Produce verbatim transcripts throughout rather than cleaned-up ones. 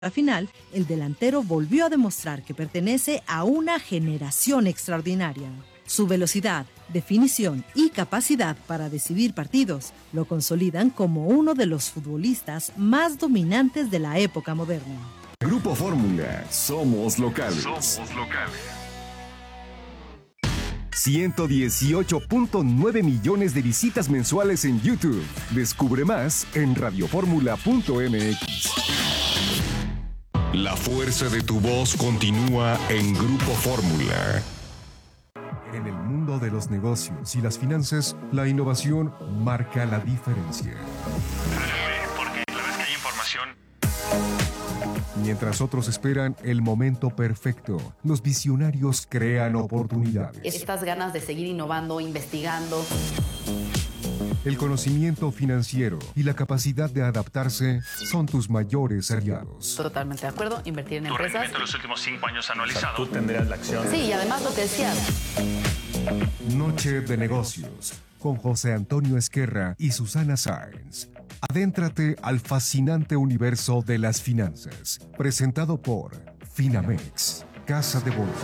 Al final, el delantero volvió a demostrar que pertenece a una generación extraordinaria. Su velocidad, definición y capacidad para decidir partidos lo consolidan como uno de los futbolistas más dominantes de la época moderna. Grupo Fórmula, somos locales. Somos locales. ciento dieciocho punto nueve millones de visitas mensuales en YouTube. Descubre más en radioformula punto m x. La fuerza de tu voz continúa en Grupo Fórmula. En el mundo de los negocios y las finanzas, la innovación marca la diferencia. Porque la vez que hay información. Mientras otros esperan el momento perfecto, los visionarios crean oportunidades. Estas ganas de seguir innovando, investigando. El conocimiento financiero y la capacidad de adaptarse son tus mayores aliados. Totalmente de acuerdo, invertir en Tu empresas. rendimiento en los últimos cinco años anualizado. Tú tendrías la acción. Sí, y además lo que decías. Noche de negocios con José Antonio Esquerra y Susana Sáenz. Adéntrate al fascinante universo de las finanzas. Presentado por Finamex, Casa de Bolsa.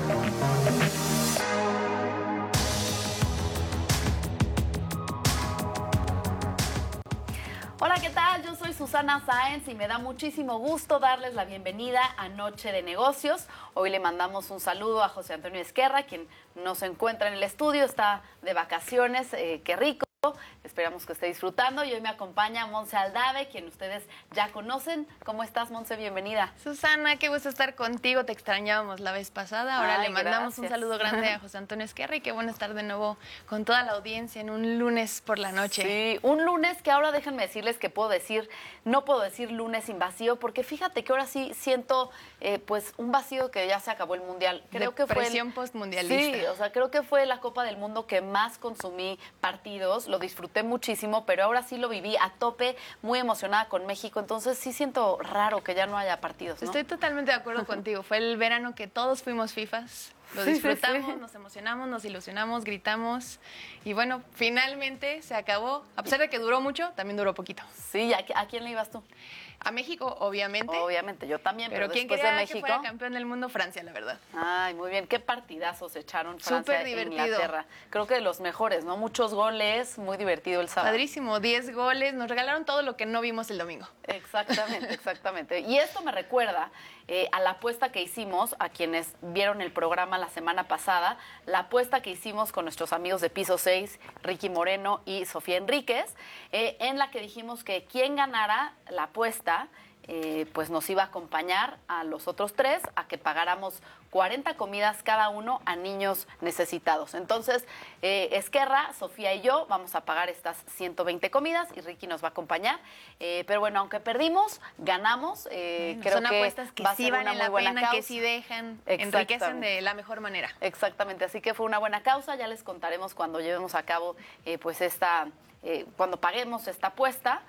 Hola, ¿qué tal? Yo soy Susana Sáenz y me da muchísimo gusto darles la bienvenida a Noche de Negocios. Hoy le mandamos un saludo a José Antonio Esquerra, quien no se encuentra en el estudio, está de vacaciones, eh, qué rico. Esperamos que esté disfrutando y hoy me acompaña Monse Aldave, quien ustedes ya conocen. ¿Cómo estás, Monse? Bienvenida. Susana, qué gusto estar contigo. Te extrañábamos la vez pasada. Ahora Ay, le mandamos gracias. un saludo grande a José Antonio Esquerra y qué bueno estar de nuevo con toda la audiencia en un lunes por la noche. Sí, un lunes que ahora déjenme decirles que puedo decir, no puedo decir lunes sin vacío, porque fíjate que ahora sí siento eh, pues un vacío que ya se acabó el Mundial. Creo que fue presión postmundialista. Sí, o sea, creo que fue la Copa del Mundo que más consumí partidos, lo disfruté muchísimo, pero ahora sí lo viví a tope, muy emocionada con México, entonces sí siento raro que ya no haya partidos, ¿no? Estoy totalmente de acuerdo contigo. Fue el verano que todos fuimos FIFAs. Lo Sí, sí, disfrutamos, sí. nos emocionamos, nos ilusionamos, gritamos. Y bueno, finalmente se acabó. A pesar de que duró mucho, también duró poquito. Sí, ¿a, a quién le ibas tú? A México, obviamente. Obviamente, yo también, pero, Pero ¿quién después quería de que México. fuera campeón del mundo? Francia, la verdad. Ay, muy bien. Qué partidazos echaron Francia Súper e divertido. Inglaterra. Creo que de los mejores, ¿no? Muchos goles, muy divertido el sábado. Padrísimo, diez goles. Nos regalaron todo lo que no vimos el domingo. Exactamente, exactamente. Y esto me recuerda eh, a la apuesta que hicimos, a quienes vieron el programa la semana pasada, la apuesta que hicimos con nuestros amigos de Piso seis, Ricky Moreno y Sofía Enríquez, eh, en la que dijimos que quien ganara la apuesta, Eh, pues nos iba a acompañar a los otros tres a que pagáramos cuarenta comidas cada uno a niños necesitados. Entonces, eh, Esquerra, Sofía y yo vamos a pagar estas ciento veinte comidas y Ricky nos va a acompañar. Eh, pero bueno, aunque perdimos, ganamos. Eh, Bueno, creo son que apuestas que va a sí ser una valen muy la buena pena, causa. que sí dejan, Exactamente. enriquecen de la mejor manera. Exactamente, así que fue una buena causa. Ya les contaremos cuando llevemos a cabo, eh, pues esta, eh, cuando paguemos esta apuesta.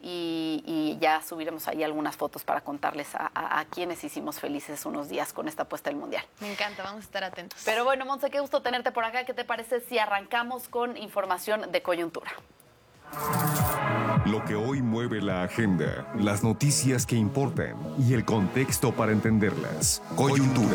Y, y ya subiremos ahí algunas fotos para contarles a, a, a quienes hicimos felices unos días con esta apuesta del Mundial. Me encanta, vamos a estar atentos. Pero bueno, Monse, qué gusto tenerte por acá. ¿Qué te parece si arrancamos con información de coyuntura? Lo que hoy mueve la agenda, las noticias que importan y el contexto para entenderlas. Coyuntura.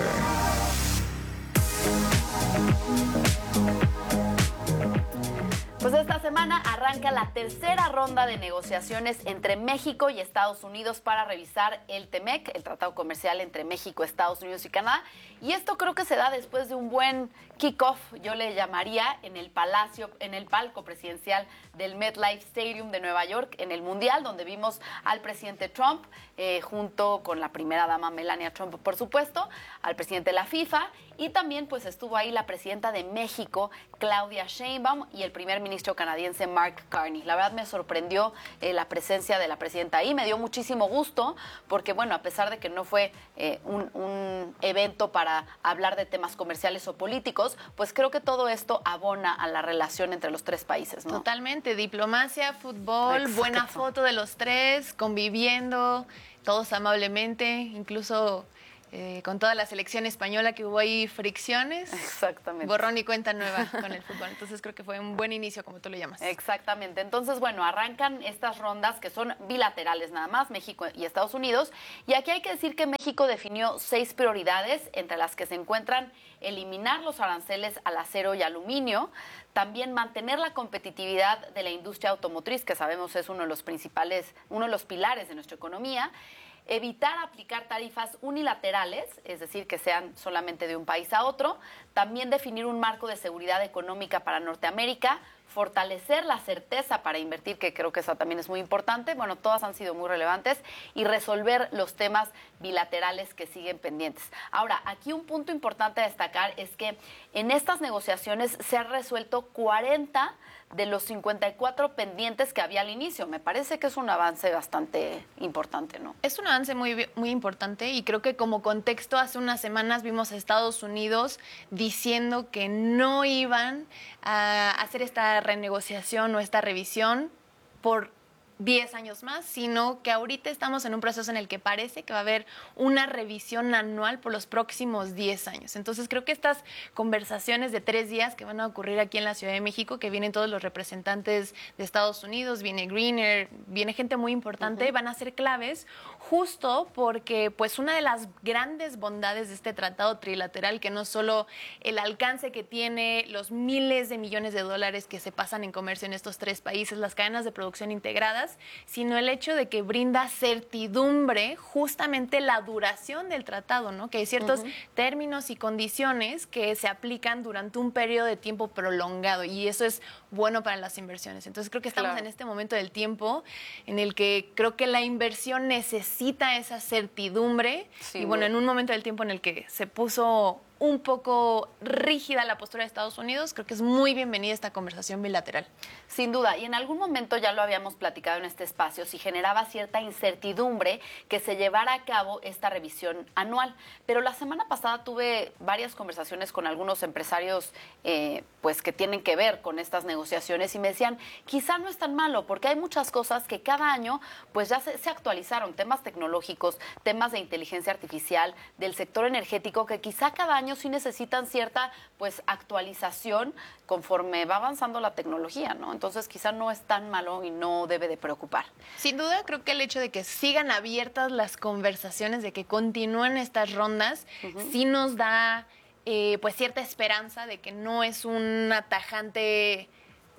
Pues esta semana arranca la tercera ronda de negociaciones entre México y Estados Unidos para revisar el T M E C, el Tratado Comercial entre México, Estados Unidos y Canadá. Y esto creo que se da después de un buen kickoff, yo le llamaría, en el palacio, en el palco presidencial del MetLife Stadium de Nueva York, en el Mundial, donde vimos al presidente Trump, eh, junto con la primera dama Melania Trump, por supuesto, al presidente de la FIFA, y también pues estuvo ahí la presidenta de México, Claudia Sheinbaum, y el primer ministro canadiense, Mark Carney. La verdad me sorprendió eh, la presencia de la presidenta ahí, me dio muchísimo gusto, porque bueno, a pesar de que no fue eh, un, un evento para hablar de temas comerciales o políticos, pues creo que todo esto abona a la relación entre los tres países, ¿no? Totalmente, diplomacia, fútbol, Exacto. buena foto de los tres, conviviendo, todos amablemente, incluso Eh, con toda la selección española que hubo ahí fricciones. Exactamente. Borrón y cuenta nueva con el fútbol. Entonces creo que fue un buen inicio, como tú lo llamas. Exactamente. Entonces, bueno, arrancan estas rondas que son bilaterales nada más, México y Estados Unidos. Y aquí hay que decir que México definió seis prioridades, entre las que se encuentran eliminar los aranceles al acero y aluminio, también mantener la competitividad de la industria automotriz, que sabemos es uno de los principales, uno de los pilares de nuestra economía, evitar aplicar tarifas unilaterales, es decir, que sean solamente de un país a otro, también definir un marco de seguridad económica para Norteamérica, fortalecer la certeza para invertir, que creo que esa también es muy importante, bueno, todas han sido muy relevantes, y resolver los temas bilaterales que siguen pendientes. Ahora, aquí un punto importante a destacar es que en estas negociaciones se han resuelto cuarenta de los cincuenta y cuatro pendientes que había al inicio. Me parece que es un avance bastante importante, ¿no? Es un avance muy, muy importante y creo que como contexto hace unas semanas vimos a Estados Unidos diciendo que no iban a hacer esta renegociación o esta revisión por diez años más, sino que ahorita estamos en un proceso en el que parece que va a haber una revisión anual por los próximos diez años. Entonces creo que estas conversaciones de tres días que van a ocurrir aquí en la Ciudad de México, que vienen todos los representantes de Estados Unidos, viene Greener, viene gente muy importante, uh-huh. van a ser claves justo porque pues una de las grandes bondades de este tratado trilateral, que no solo el alcance que tiene, los miles de millones de dólares que se pasan en comercio en estos tres países, las cadenas de producción integradas, sino el hecho de que brinda certidumbre justamente la duración del tratado, ¿no? Que hay ciertos uh-huh. términos y condiciones que se aplican durante un periodo de tiempo prolongado y eso es bueno para las inversiones. Entonces creo que estamos claro. en este momento del tiempo en el que creo que la inversión necesita esa certidumbre sí, y bueno, en un momento del tiempo en el que se puso un poco rígida la postura de Estados Unidos, creo que es muy bienvenida esta conversación bilateral. Sin duda, y en algún momento ya lo habíamos platicado en este espacio, si generaba cierta incertidumbre que se llevara a cabo esta revisión anual. Pero la semana pasada tuve varias conversaciones con algunos empresarios eh, pues que tienen que ver con estas negociaciones y me decían, quizá no es tan malo, porque hay muchas cosas que cada año pues ya se, se actualizaron, temas tecnológicos, temas de inteligencia artificial, del sector energético, que quizá cada año sí necesitan cierta pues actualización conforme va avanzando la tecnología, ¿no? Entonces quizá no es tan malo y no debe de preocupar. Sin duda creo que el hecho de que sigan abiertas las conversaciones, de que continúen estas rondas, uh-huh. sí nos da eh, pues cierta esperanza de que no es un atajante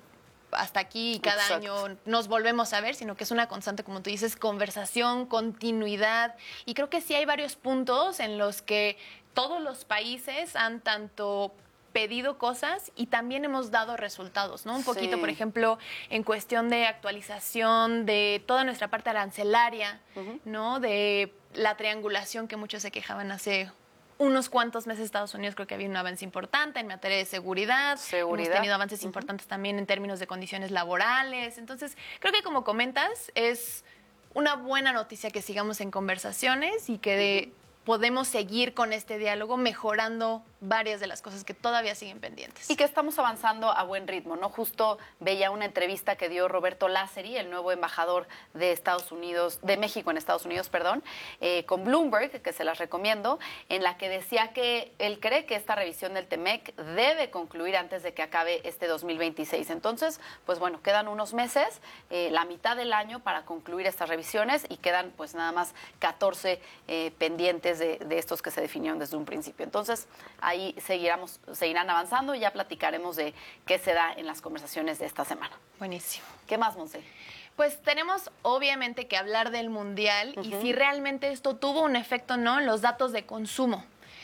hasta aquí y cada Exacto. año nos volvemos a ver, sino que es una constante, como tú dices, conversación, continuidad. Y creo que sí hay varios puntos en los que todos los países han tanto pedido cosas y también hemos dado resultados, ¿no? Un poquito, sí. por ejemplo, en cuestión de actualización de toda nuestra parte arancelaria, uh-huh. ¿no? De la triangulación que muchos se quejaban hace unos cuantos meses. Estados Unidos creo que había un avance importante en materia de seguridad. Seguridad. Hemos tenido avances uh-huh. importantes también en términos de condiciones laborales. Entonces, creo que como comentas, es una buena noticia que sigamos en conversaciones y que de, uh-huh. podemos seguir con este diálogo mejorando varias de las cosas que todavía siguen pendientes. Y que estamos avanzando a buen ritmo, ¿no? Justo veía una entrevista que dio Roberto Lázari, el nuevo embajador de Estados Unidos, de México en Estados Unidos, perdón, eh, con Bloomberg, que se las recomiendo, en la que decía que él cree que esta revisión del T-MEC debe concluir antes de que acabe este dos mil veintiséis. Entonces, pues bueno, quedan unos meses, eh, la mitad del año para concluir estas revisiones y quedan pues nada más catorce eh, pendientes de, de estos que se definieron desde un principio. Entonces, ahí seguiremos, seguirán avanzando y ya platicaremos de qué se da en las conversaciones de esta semana. Buenísimo. ¿Qué más, Monse? Pues tenemos obviamente que hablar del Mundial uh-huh. y si realmente esto tuvo un efecto o no en los datos de consumo.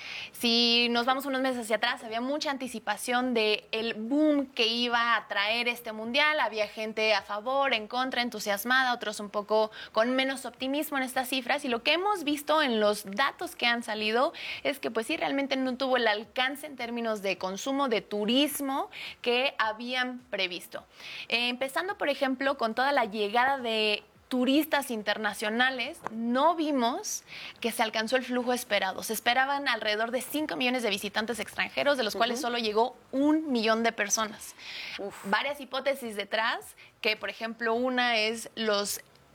Si nos vamos unos meses hacia atrás, había mucha anticipación del boom que iba a traer este mundial. Había gente a favor, en contra, entusiasmada, otros un poco con menos optimismo en estas cifras. Y lo que hemos visto en los datos que han salido es que pues sí, realmente no tuvo el alcance en términos de consumo, de turismo que habían previsto. Eh, empezando, por ejemplo, con toda la llegada de turistas internacionales, no vimos que se alcanzó el flujo esperado. Se esperaban alrededor de cinco millones de visitantes extranjeros, de los uh-huh. cuales solo llegó un millón de personas. Uf. Varias hipótesis detrás, que por ejemplo una es los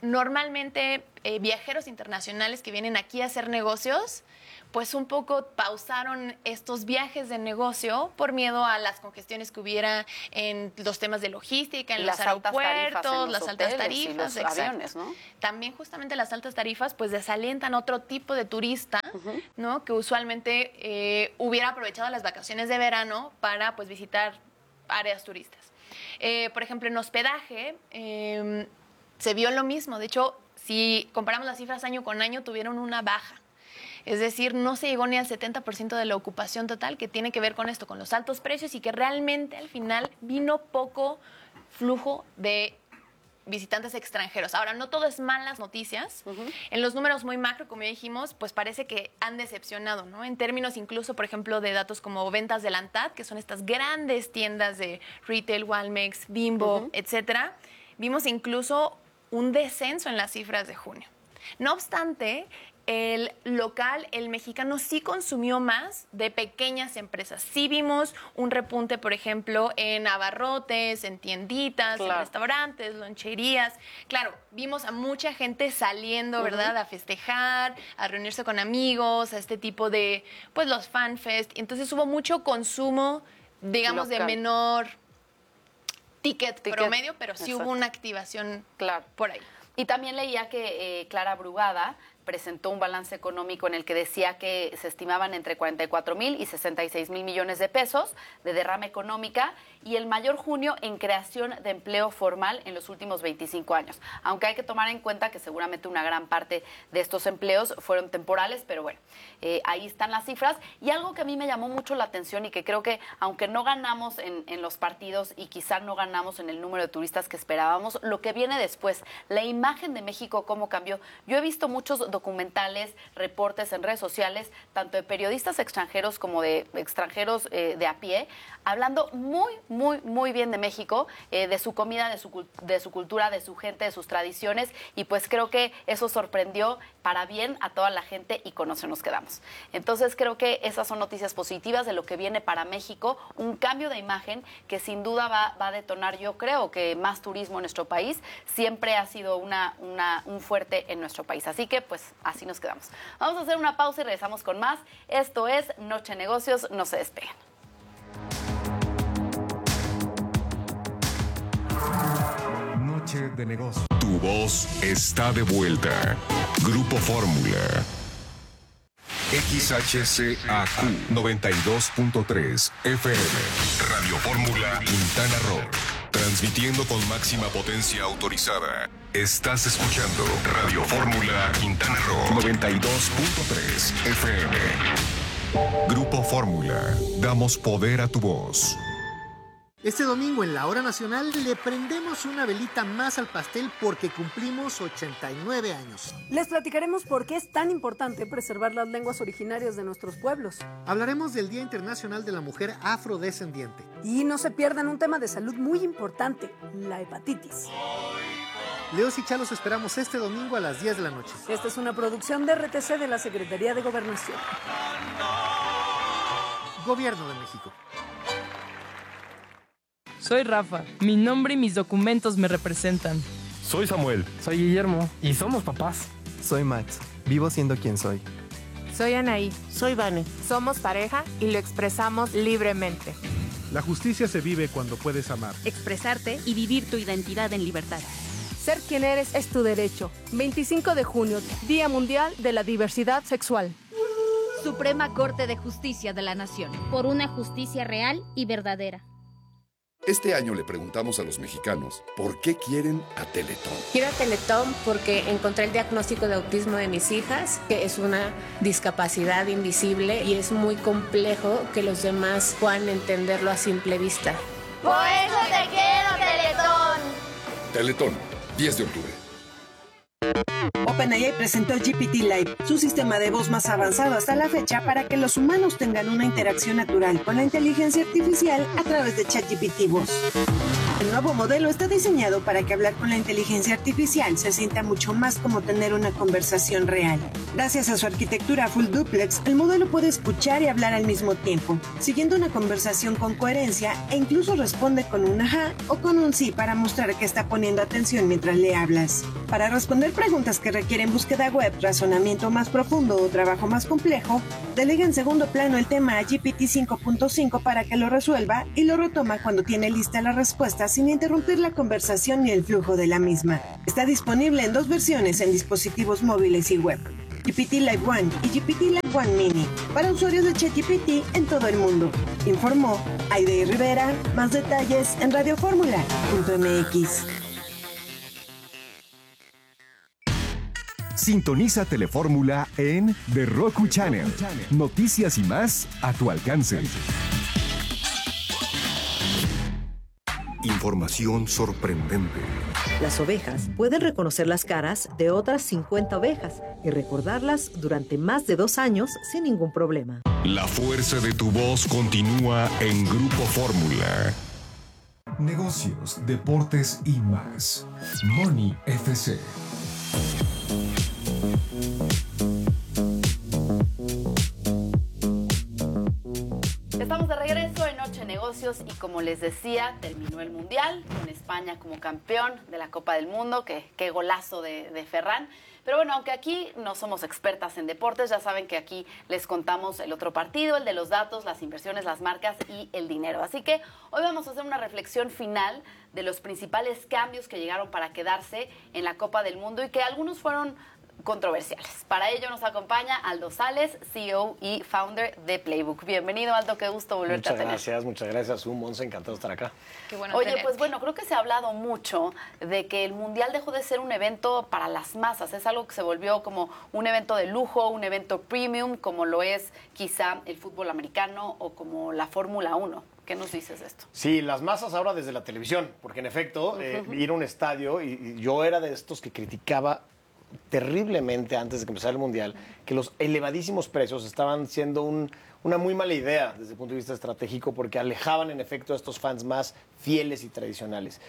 normalmente eh, viajeros internacionales que vienen aquí a hacer negocios, pues un poco pausaron estos viajes de negocio por miedo a las congestiones que hubiera en los temas de logística, en las los aeropuertos, los las altas tarifas y tarifas, los aviones, ¿no? También justamente las altas tarifas pues desalientan otro tipo de turista, uh-huh. ¿no? Que usualmente eh, hubiera aprovechado las vacaciones de verano para pues visitar áreas turistas. Eh, por ejemplo, en hospedaje eh, se vio lo mismo. De hecho, si comparamos las cifras año con año, tuvieron una baja. Es decir, no se llegó ni al setenta por ciento de la ocupación total, que tiene que ver con esto, con los altos precios y que realmente al final vino poco flujo de visitantes extranjeros. Ahora, no todo es malas noticias. Uh-huh. En los números muy macro, como ya dijimos, pues parece que han decepcionado, ¿no? En términos incluso, por ejemplo, de datos como ventas de la ANTAD, que son estas grandes tiendas de retail, Walmex, Bimbo, uh-huh. etcétera, vimos incluso un descenso en las cifras de junio. No obstante, el local, el mexicano, sí consumió más de pequeñas empresas. Sí vimos un repunte, por ejemplo, en abarrotes, en tienditas, claro. en restaurantes, loncherías. Claro, vimos a mucha gente saliendo, uh-huh. ¿verdad?, a festejar, a reunirse con amigos, a este tipo de, pues, los fanfest. Entonces hubo mucho consumo, digamos, local. De menor ticket, ticket promedio, pero sí Exacto. hubo una activación claro. por ahí. Y también leía que eh, Clara Brugada presentó un balance económico en el que decía que se estimaban entre cuarenta y cuatro mil y sesenta y seis mil millones de pesos de derrama económica y el mayor junio en creación de empleo formal en los últimos veinticinco años. Aunque hay que tomar en cuenta que seguramente una gran parte de estos empleos fueron temporales, pero bueno, eh, ahí están las cifras. Y algo que a mí me llamó mucho la atención y que creo que aunque no ganamos en, en los partidos y quizá no ganamos en el número de turistas que esperábamos, lo que viene después, la imagen de México, cómo cambió. Yo he visto muchos documentales, reportes en redes sociales, tanto de periodistas extranjeros como de extranjeros eh, de a pie, hablando muy, muy, muy bien de México, eh, de su comida, de su, de su cultura, de su gente, de sus tradiciones, y pues creo que eso sorprendió para bien a toda la gente y con eso nos quedamos. Entonces creo que esas son noticias positivas de lo que viene para México, un cambio de imagen que sin duda va, va a detonar, yo creo que más turismo en nuestro país, siempre ha sido una, una, un fuerte en nuestro país, así que pues así nos quedamos. Vamos a hacer una pausa y regresamos con más. Esto es Noche Negocios, no se despeguen. Noche de Negocios. Tu voz está de vuelta. Grupo Fórmula. X H C A Q noventa y dos punto tres F M. Radio Fórmula Quintana Roo. Transmitiendo con máxima potencia autorizada. Estás escuchando Radio Fórmula Quintana Roo noventa y dos punto tres F M. Grupo Fórmula. Damos poder a tu voz. Este domingo en la Hora Nacional le prendemos una velita más al pastel porque cumplimos ochenta y nueve años. Les platicaremos por qué es tan importante preservar las lenguas originarias de nuestros pueblos. Hablaremos del Día Internacional de la Mujer Afrodescendiente. Y no se pierdan un tema de salud muy importante, la hepatitis. Leos y Chalos esperamos este domingo a las diez de la noche. Esta es una producción de R T C de la Secretaría de Gobernación. Gobierno de México. Soy Rafa, mi nombre y mis documentos me representan. Soy Samuel. Soy Guillermo. Y somos papás. Soy Max, vivo siendo quien soy. Soy Anaí. Soy Vane. Somos pareja y lo expresamos libremente. La justicia se vive cuando puedes amar. Expresarte y vivir tu identidad en libertad. Ser quien eres es tu derecho. veinticinco de junio, Día Mundial de la Diversidad Sexual. Suprema Corte de Justicia de la Nación. Por una justicia real y verdadera. Este año le preguntamos a los mexicanos por qué quieren a Teletón. Quiero a Teletón porque encontré el diagnóstico de autismo de mis hijas, que es una discapacidad invisible y es muy complejo que los demás puedan entenderlo a simple vista. ¡Por eso te quiero, Teletón! Teletón, diez de octubre. OpenAI presentó G P T Live, su sistema de voz más avanzado hasta la fecha para que los humanos tengan una interacción natural con la inteligencia artificial a través de ChatGPT Voz. El nuevo modelo está diseñado para que hablar con la inteligencia artificial se sienta mucho más como tener una conversación real. Gracias a su arquitectura full duplex, el modelo puede escuchar y hablar al mismo tiempo, siguiendo una conversación con coherencia e incluso responde con un ajá o con un sí para mostrar que está poniendo atención mientras le hablas. Para responder preguntas que requieren búsqueda web, razonamiento más profundo o trabajo más complejo, delega en segundo plano el tema a G P T cinco punto cinco para que lo resuelva y lo retoma cuando tiene lista la respuesta sin interrumpir la conversación ni el flujo de la misma. Está disponible en dos versiones en dispositivos móviles y web: G P T Live One y G P T Live One Mini, para usuarios de ChatGPT en todo el mundo. Informó Aide Rivera. Más detalles en radio fórmula punto m x. Sintoniza Telefórmula en The Roku Channel. Noticias y más a tu alcance. Información sorprendente. Las ovejas pueden reconocer las caras de otras cincuenta ovejas y recordarlas durante más de dos años sin ningún problema. La fuerza de tu voz continúa en Grupo Fórmula. Negocios, deportes y más. Money F C. Estamos de regreso en Noche Negocios y como les decía, terminó el Mundial con España como campeón de la Copa del Mundo. Qué, qué golazo de, de Ferran. Pero bueno, aunque aquí no somos expertas en deportes, ya saben que aquí les contamos el otro partido, el de los datos, las inversiones, las marcas y el dinero. Así que hoy vamos a hacer una reflexión final de los principales cambios que llegaron para quedarse en la Copa del Mundo y que algunos fueron controversiales. Para ello nos acompaña Aldo Sales, C E O y founder de Playbook. Bienvenido, Aldo, qué gusto volverte muchas a tener. Muchas gracias, muchas gracias. Un Monse, encantado de estar acá. Qué bueno. Oye, tenerte. Pues bueno, creo que se ha hablado mucho de que el Mundial dejó de ser un evento para las masas. Es algo que se volvió como un evento de lujo, un evento premium, como lo es quizá el fútbol americano o como la Fórmula uno. ¿Qué nos dices de esto? Sí, las masas ahora desde la televisión, porque en efecto, uh-huh. eh, ir a un estadio, y, y yo era de estos que criticaba terriblemente antes de que empezara el Mundial, que los elevadísimos precios estaban siendo un, una muy mala idea desde el punto de vista estratégico, porque alejaban en efecto a estos fans más fieles y tradicionales.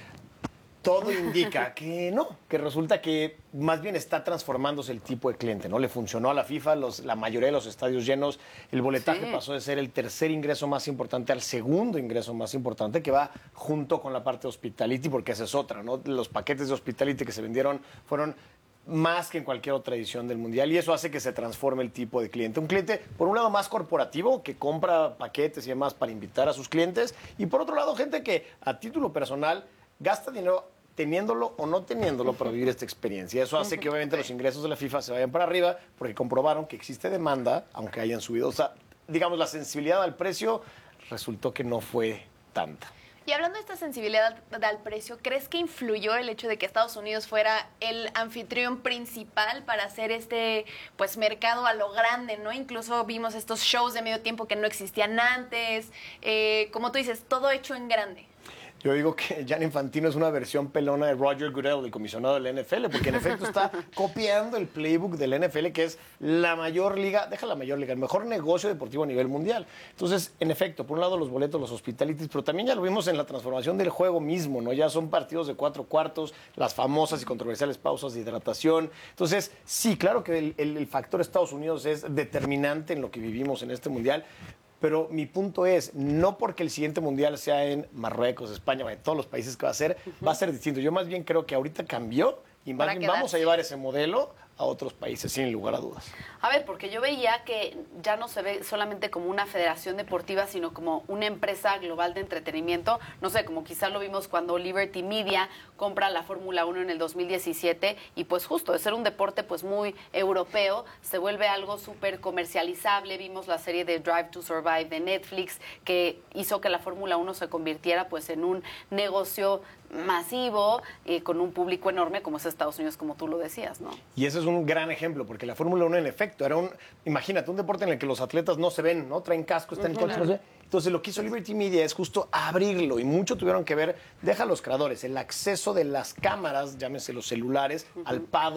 Todo indica que no, que resulta que más bien está transformándose el tipo de cliente, ¿no? Le funcionó a la FIFA, los, la mayoría de los estadios llenos, el boletaje sí. pasó de ser el tercer ingreso más importante al segundo ingreso más importante, que va junto con la parte de hospitality, porque esa es otra, ¿no? Los paquetes de hospitality que se vendieron fueron más que en cualquier otra edición del Mundial, y eso hace que se transforme el tipo de cliente. Un cliente, por un lado, más corporativo, que compra paquetes y demás para invitar a sus clientes, y por otro lado, gente que a título personal gasta dinero teniéndolo o no teniéndolo para vivir esta experiencia. Eso hace que obviamente los ingresos de la FIFA se vayan para arriba, porque comprobaron que existe demanda, aunque hayan subido. O sea, digamos, la sensibilidad al precio resultó que no fue tanta. Y hablando de esta sensibilidad al precio, ¿crees que influyó el hecho de que Estados Unidos fuera el anfitrión principal para hacer este pues mercado a lo grande, ¿no? Incluso vimos estos shows de medio tiempo que no existían antes, eh, como tú dices, todo hecho en grande. Yo digo que Gianni Infantino es una versión pelona de Roger Goodell, el comisionado del N F L, porque en efecto está copiando el playbook del N F L, que es la mayor liga, deja la mayor liga, el mejor negocio deportivo a nivel mundial. Entonces, en efecto, por un lado los boletos, los hospitalities, pero también ya lo vimos en la transformación del juego mismo, ¿no? Ya son partidos de cuatro cuartos, las famosas y controversiales pausas de hidratación. Entonces, sí, claro que el, el, el factor Estados Unidos es determinante en lo que vivimos en este mundial. Pero mi punto es, no porque el siguiente mundial sea en Marruecos, España, en todos los países que va a ser, uh-huh. va a ser distinto. Yo más bien creo que ahorita cambió y más bien vamos a llevar ese modelo a otros países, sin lugar a dudas. A ver, porque yo veía que ya no se ve solamente como una federación deportiva, sino como una empresa global de entretenimiento. No sé, como quizás lo vimos cuando Liberty Media compra la Fórmula uno en el dos mil diecisiete y pues justo de ser un deporte pues muy europeo, se vuelve algo súper comercializable. Vimos la serie de Drive to Survive de Netflix, que hizo que la Fórmula uno se convirtiera pues en un negocio masivo, eh, con un público enorme como es Estados Unidos, como tú lo decías, ¿no? Y ese es un gran ejemplo, porque la Fórmula uno en efecto era un, imagínate, un deporte en el que los atletas no se ven, ¿no? Traen casco, están uh-huh. en coches. Entonces lo que hizo Liberty Media es justo abrirlo, y mucho tuvieron que ver, deja a los creadores, el acceso de las cámaras, llámese los celulares, uh-huh. al paddock,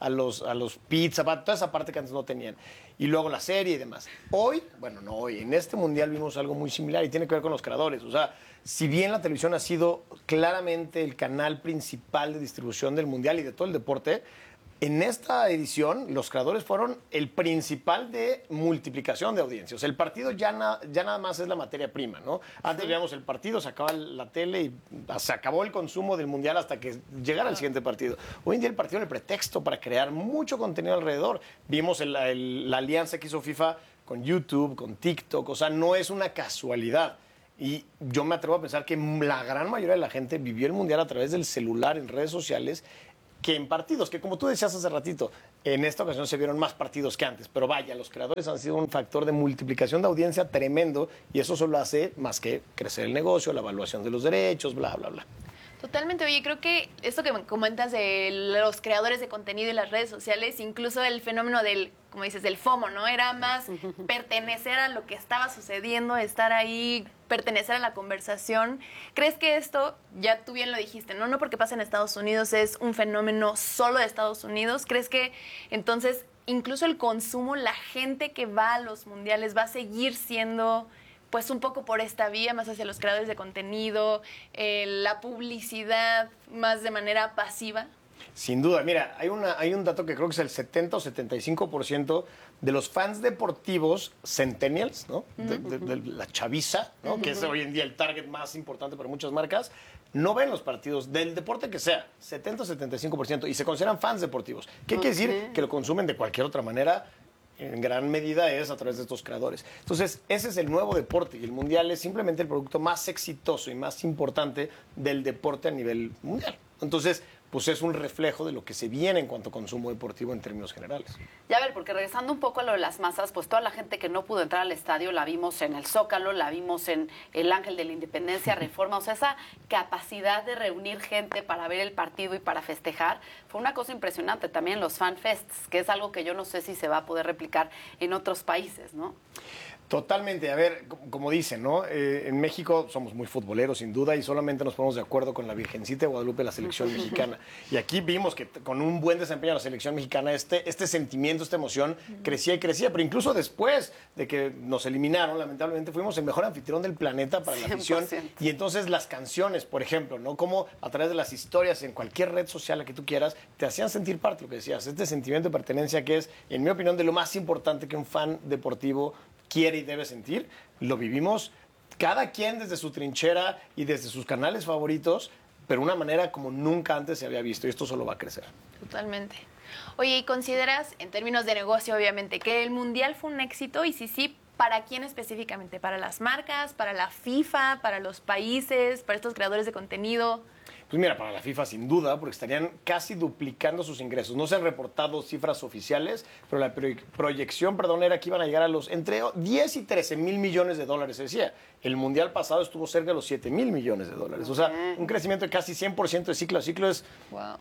a los, a los pizza, toda esa parte que antes no tenían. Y luego la serie y demás. Hoy, bueno, no hoy, en este mundial vimos algo muy similar y tiene que ver con los creadores. O sea, si bien la televisión ha sido claramente el canal principal de distribución del mundial y de todo el deporte, en esta edición, los creadores fueron el principal de multiplicación de audiencias. El partido ya, na, ya nada más es la materia prima, ¿no? Antes veíamos el partido, se acaba la tele y se acabó el consumo del mundial hasta que llegara el siguiente partido. Hoy en día el partido es el pretexto para crear mucho contenido alrededor. Vimos el, el, la alianza que hizo FIFA con YouTube, con TikTok, o sea, no es una casualidad. Y yo me atrevo a pensar que la gran mayoría de la gente vivió el mundial a través del celular, en redes sociales, que en partidos, que como tú decías hace ratito, en esta ocasión se vieron más partidos que antes, pero vaya, los creadores han sido un factor de multiplicación de audiencia tremendo y eso solo hace más que crecer el negocio, la evaluación de los derechos, bla, bla, bla. Totalmente, oye, creo que esto que comentas de los creadores de contenido y las redes sociales, incluso el fenómeno del, como dices, del FOMO, ¿no? Era más pertenecer a lo que estaba sucediendo, estar ahí, pertenecer a la conversación. ¿Crees que esto, ya tú bien lo dijiste, ¿no? No porque pasa en Estados Unidos, es un fenómeno solo de Estados Unidos. ¿Crees que entonces incluso el consumo, la gente que va a los mundiales va a seguir siendo pues un poco por esta vía, más hacia los creadores de contenido, eh, la publicidad más de manera pasiva? Sin duda, mira, hay, una, hay un dato que creo que es el setenta o setenta y cinco por ciento de los fans deportivos centennials, ¿no? De, de, de la chaviza, ¿no? Uh-huh. Que es hoy en día el target más importante para muchas marcas, no ven los partidos del deporte que sea, setenta o setenta y cinco por ciento, y se consideran fans deportivos. ¿Qué okay. quiere decir? Que lo consumen de cualquier otra manera. En gran medida es a través de estos creadores. Entonces, ese es el nuevo deporte y el mundial es simplemente el producto más exitoso y más importante del deporte a nivel mundial. Entonces, pues es un reflejo de lo que se viene en cuanto a consumo deportivo en términos generales. Ya a ver, porque regresando un poco a lo de las masas, pues toda la gente que no pudo entrar al estadio la vimos en el Zócalo, la vimos en el Ángel de la Independencia, Reforma, o sea, esa capacidad de reunir gente para ver el partido y para festejar, fue una cosa impresionante. También los fanfests, que es algo que yo no sé si se va a poder replicar en otros países, ¿no? Totalmente. A ver, como dicen, ¿no? Eh, en México somos muy futboleros, sin duda, y solamente nos ponemos de acuerdo con la Virgencita de Guadalupe, la selección mexicana. Y aquí vimos que con un buen desempeño de la selección mexicana, este, este sentimiento, esta emoción crecía y crecía. Pero incluso después de que nos eliminaron, lamentablemente, fuimos el mejor anfitrión del planeta para la afición. Y entonces las canciones, por ejemplo, ¿no? Como a través de las historias en cualquier red social la que tú quieras, te hacían sentir parte de lo que decías. Este sentimiento de pertenencia que es, en mi opinión, de lo más importante que un fan deportivo quiere y debe sentir. Lo vivimos cada quien desde su trinchera y desde sus canales favoritos, pero de una manera como nunca antes se había visto, y esto solo va a crecer. Totalmente. Oye, ¿y consideras, en términos de negocio, obviamente, que el Mundial fue un éxito? Y si sí, ¿para quién específicamente? ¿Para las marcas? ¿Para la FIFA? ¿Para los países? ¿Para estos creadores de contenido? Pues mira, para la FIFA sin duda, porque estarían casi duplicando sus ingresos. No se han reportado cifras oficiales, pero la proyección, perdón, era que iban a llegar a los entre diez y trece mil millones de dólares, se decía. El Mundial pasado estuvo cerca de los siete mil millones de dólares. O sea, un crecimiento de casi cien por ciento de ciclo a ciclo es... Wow.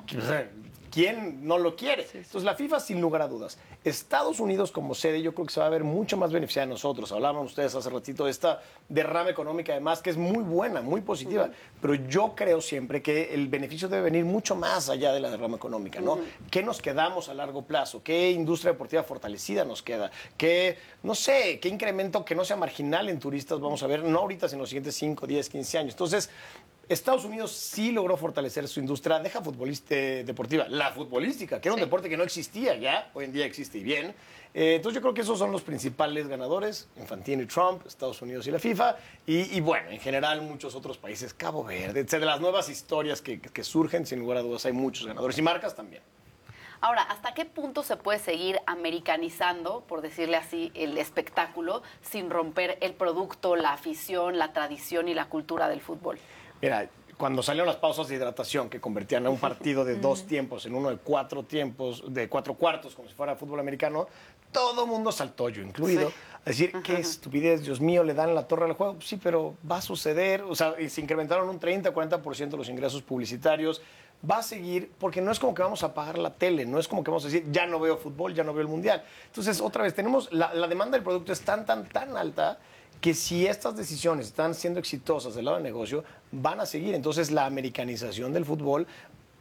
¿Quién no lo quiere? Sí, sí. Entonces, la FIFA, sin lugar a dudas. Estados Unidos como sede, yo creo que se va a ver mucho más beneficiada de nosotros. Hablaban ustedes hace ratito de esta derrama económica, además, que es muy buena, muy positiva. Uh-huh. Pero yo creo siempre que el beneficio debe venir mucho más allá de la derrama económica, ¿no? Uh-huh. ¿Qué nos quedamos a largo plazo? ¿Qué industria deportiva fortalecida nos queda? ¿Qué, no sé, qué incremento que no sea marginal en turistas vamos a ver? No ahorita, sino en los siguientes cinco, diez, quince años. Entonces, Estados Unidos sí logró fortalecer su industria, deja futbolista deportiva, la futbolística, que era un sí. deporte que no existía ya, hoy en día existe y bien. Eh, entonces yo creo que esos son los principales ganadores, Infantino y Trump, Estados Unidos y la FIFA, y, y bueno, en general muchos otros países, Cabo Verde, de las nuevas historias que, que surgen, sin lugar a dudas hay muchos ganadores y marcas también. Ahora, ¿hasta qué punto se puede seguir americanizando, por decirle así, el espectáculo sin romper el producto, la afición, la tradición y la cultura del fútbol? Mira, cuando salieron las pausas de hidratación que convertían a un partido de dos tiempos en uno de cuatro tiempos, de cuatro cuartos, como si fuera fútbol americano, todo el mundo saltó, yo incluido, sí. a decir, uh-huh. qué estupidez, Dios mío, le dan la torre al juego. Sí, pero va a suceder. O sea, se incrementaron un treinta, cuarenta por ciento los ingresos publicitarios. Va a seguir, porque no es como que vamos a apagar la tele, no es como que vamos a decir, ya no veo fútbol, ya no veo el mundial. Entonces, otra vez, tenemos, la, la demanda del producto es tan, tan, tan alta que si estas decisiones están siendo exitosas del lado del negocio, van a seguir. Entonces, la americanización del fútbol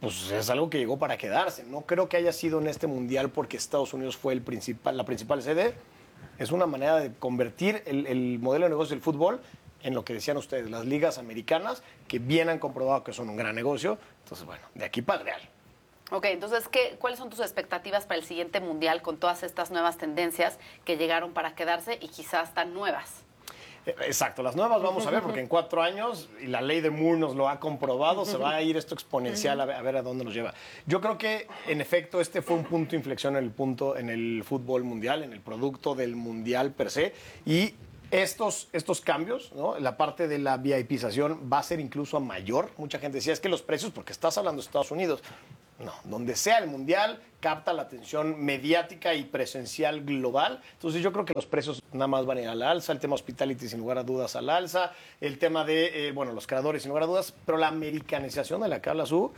pues es algo que llegó para quedarse. No creo que haya sido en este mundial porque Estados Unidos fue el principal, la principal sede. Es una manera de convertir el, el modelo de negocio del fútbol en lo que decían ustedes, las ligas americanas, que bien han comprobado que son un gran negocio. Entonces, bueno, de aquí para el real. Ok, entonces, ¿qué, ¿cuáles son tus expectativas para el siguiente mundial con todas estas nuevas tendencias que llegaron para quedarse y quizás tan nuevas? Exacto, las nuevas vamos a ver porque en cuatro años, y la ley de Moore nos lo ha comprobado, se va a ir esto exponencial a ver, a ver a dónde nos lleva. Yo creo que, en efecto, este fue un punto de inflexión en el, punto, en el fútbol mundial, en el producto del mundial per se, y estos, estos cambios, ¿no? La parte de la VIPización va a ser incluso a mayor. Mucha gente decía, es que los precios, porque estás hablando de Estados Unidos. No, donde sea el mundial, capta la atención mediática y presencial global. Entonces yo creo que los precios nada más van a ir a la alza, el tema hospitality sin lugar a dudas al alza, el tema de, eh, bueno, los creadores sin lugar a dudas, pero la americanización de la que hablas tú,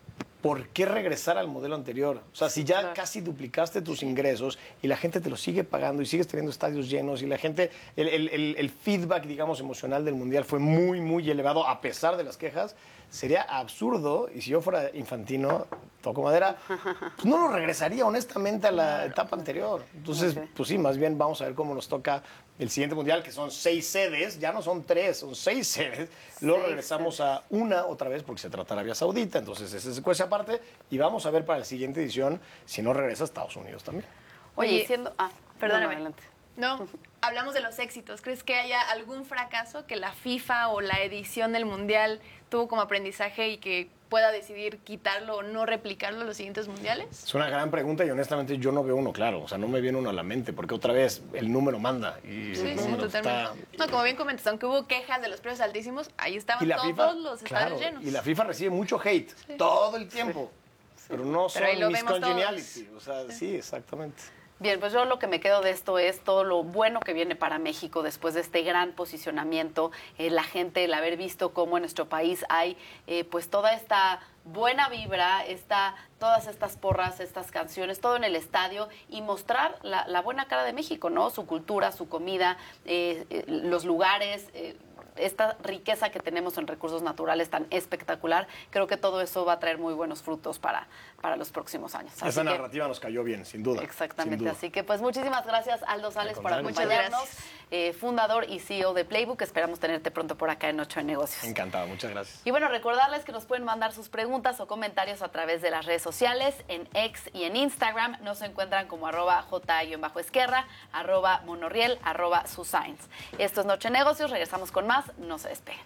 ¿por qué regresar al modelo anterior? O sea, si ya casi duplicaste tus ingresos y la gente te lo sigue pagando y sigues teniendo estadios llenos y la gente, el, el, el, el feedback, digamos, emocional del mundial fue muy, muy elevado a pesar de las quejas, sería absurdo, y si yo fuera Infantino, toco madera, pues no lo regresaría honestamente a la etapa anterior. Entonces, okay. pues sí, más bien vamos a ver cómo nos toca el siguiente mundial, que son seis sedes, ya no son tres, son seis sedes. Luego regresamos a una otra vez porque se trata de Arabia Saudita, entonces esa es cosa aparte, y vamos a ver para la siguiente edición si no regresa a Estados Unidos también. Oye, siendo... Ah, perdóname. No, adelante. No, hablamos de los éxitos. ¿Crees que haya algún fracaso que la FIFA o la edición del Mundial tuvo como aprendizaje y que pueda decidir quitarlo o no replicarlo en los siguientes mundiales? Es una gran pregunta y honestamente yo no veo uno claro. O sea, no me viene uno a la mente porque otra vez el número manda. Y sí, el sí, número totalmente. está... No, como bien comentas, aunque hubo quejas de los precios altísimos, ahí estaban y la todos FIFA, los claro, estadios llenos. Y la FIFA recibe mucho hate sí. todo el tiempo. Sí. Pero no Pero son mis congeniality. O sea, sí, exactamente. Bien, pues yo lo que me quedo de esto es todo lo bueno que viene para México después de este gran posicionamiento, eh, la gente, el haber visto cómo en nuestro país hay eh, pues toda esta buena vibra, esta, todas estas porras, estas canciones, todo en el estadio y mostrar la, la buena cara de México, ¿no? Su cultura, su comida, eh, eh, los lugares, eh, esta riqueza que tenemos en recursos naturales tan espectacular, creo que todo eso va a traer muy buenos frutos para, para los próximos años. Así Esa que, narrativa nos cayó bien, sin duda. Exactamente, sin duda. Así que pues muchísimas gracias, Aldo Sales, por acompañarnos, eh, fundador y C E O de Playbook. Esperamos tenerte pronto por acá en Ocho de Negocios. Encantado, muchas gracias. Y bueno, recordarles que nos pueden mandar sus preguntas o comentarios a través de las redes sociales, en X y en Instagram. Nos encuentran como arroba J-Esquerra, arroba Monorriel, arroba Susains. Esto es Noche de Negocios, regresamos con más. No se despeguen.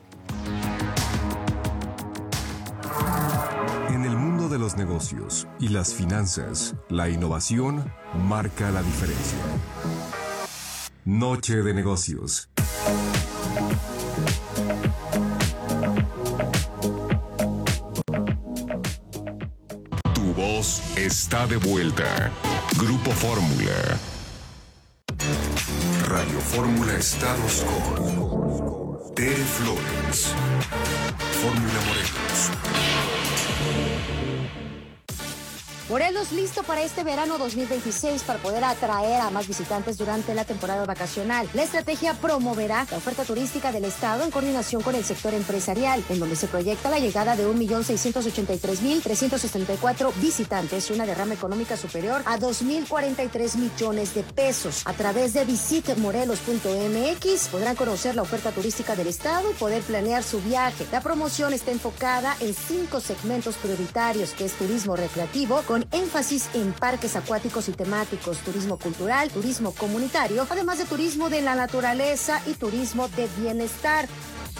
En el mundo de los negocios y las finanzas, la innovación marca la diferencia. Noche de Negocios. Tu voz está de vuelta. Grupo Fórmula. Radio Fórmula Estados con Tere Flores. Fórmula Morelos. Morelos listo para este verano dos mil veintiséis para poder atraer a más visitantes durante la temporada vacacional. La estrategia promoverá la oferta turística del estado en coordinación con el sector empresarial, en donde se proyecta la llegada de un millón seiscientos ochenta y tres mil trescientos setenta y cuatro visitantes, una derrama económica superior a dos mil cuarenta y tres millones de pesos. A través de visit morelos punto m x podrán conocer la oferta turística del estado y poder planear su viaje. La promoción está enfocada en cinco segmentos prioritarios, que es turismo recreativo, con énfasis en parques acuáticos y temáticos, turismo cultural, turismo comunitario, además de turismo de la naturaleza y turismo de bienestar.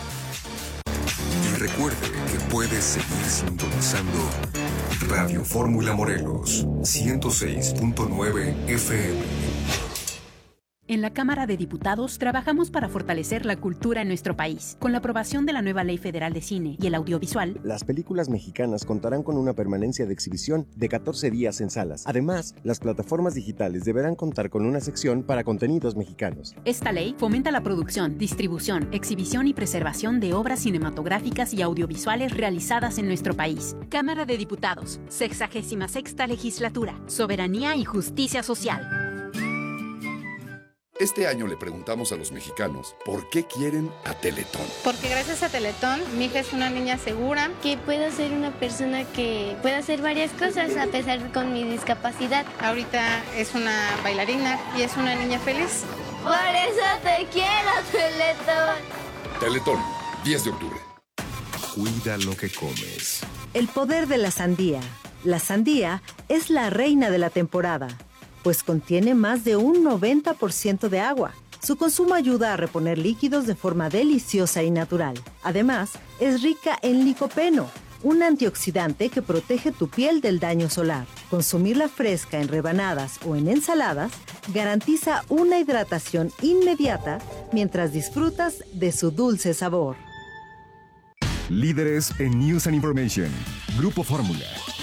Y recuerde que puedes seguir sintonizando Radio Fórmula Morelos ciento seis punto nueve F M. En la Cámara de Diputados trabajamos para fortalecer la cultura en nuestro país. Con la aprobación de la nueva Ley Federal de Cine y el Audiovisual, las películas mexicanas contarán con una permanencia de exhibición de catorce días en salas. Además, las plataformas digitales deberán contar con una sección para contenidos mexicanos. Esta ley fomenta la producción, distribución, exhibición y preservación de obras cinematográficas y audiovisuales realizadas en nuestro país. Cámara de Diputados, sexagésima sexta legislatura, soberanía y justicia social. Este año le preguntamos a los mexicanos por qué quieren a Teletón. Porque gracias a Teletón, mi hija es una niña segura. Que pueda ser una persona que pueda hacer varias cosas a pesar de con mi discapacidad. Ahorita es una bailarina y es una niña feliz. Por eso te quiero, Teletón. Teletón, diez de octubre. Cuida lo que comes. El poder de la sandía. La sandía es la reina de la temporada, pues contiene más de un noventa por ciento de agua. Su consumo ayuda a reponer líquidos de forma deliciosa y natural. Además, es rica en licopeno, un antioxidante que protege tu piel del daño solar. Consumirla fresca en rebanadas o en ensaladas garantiza una hidratación inmediata mientras disfrutas de su dulce sabor. Líderes en News and Information. Grupo Fórmula.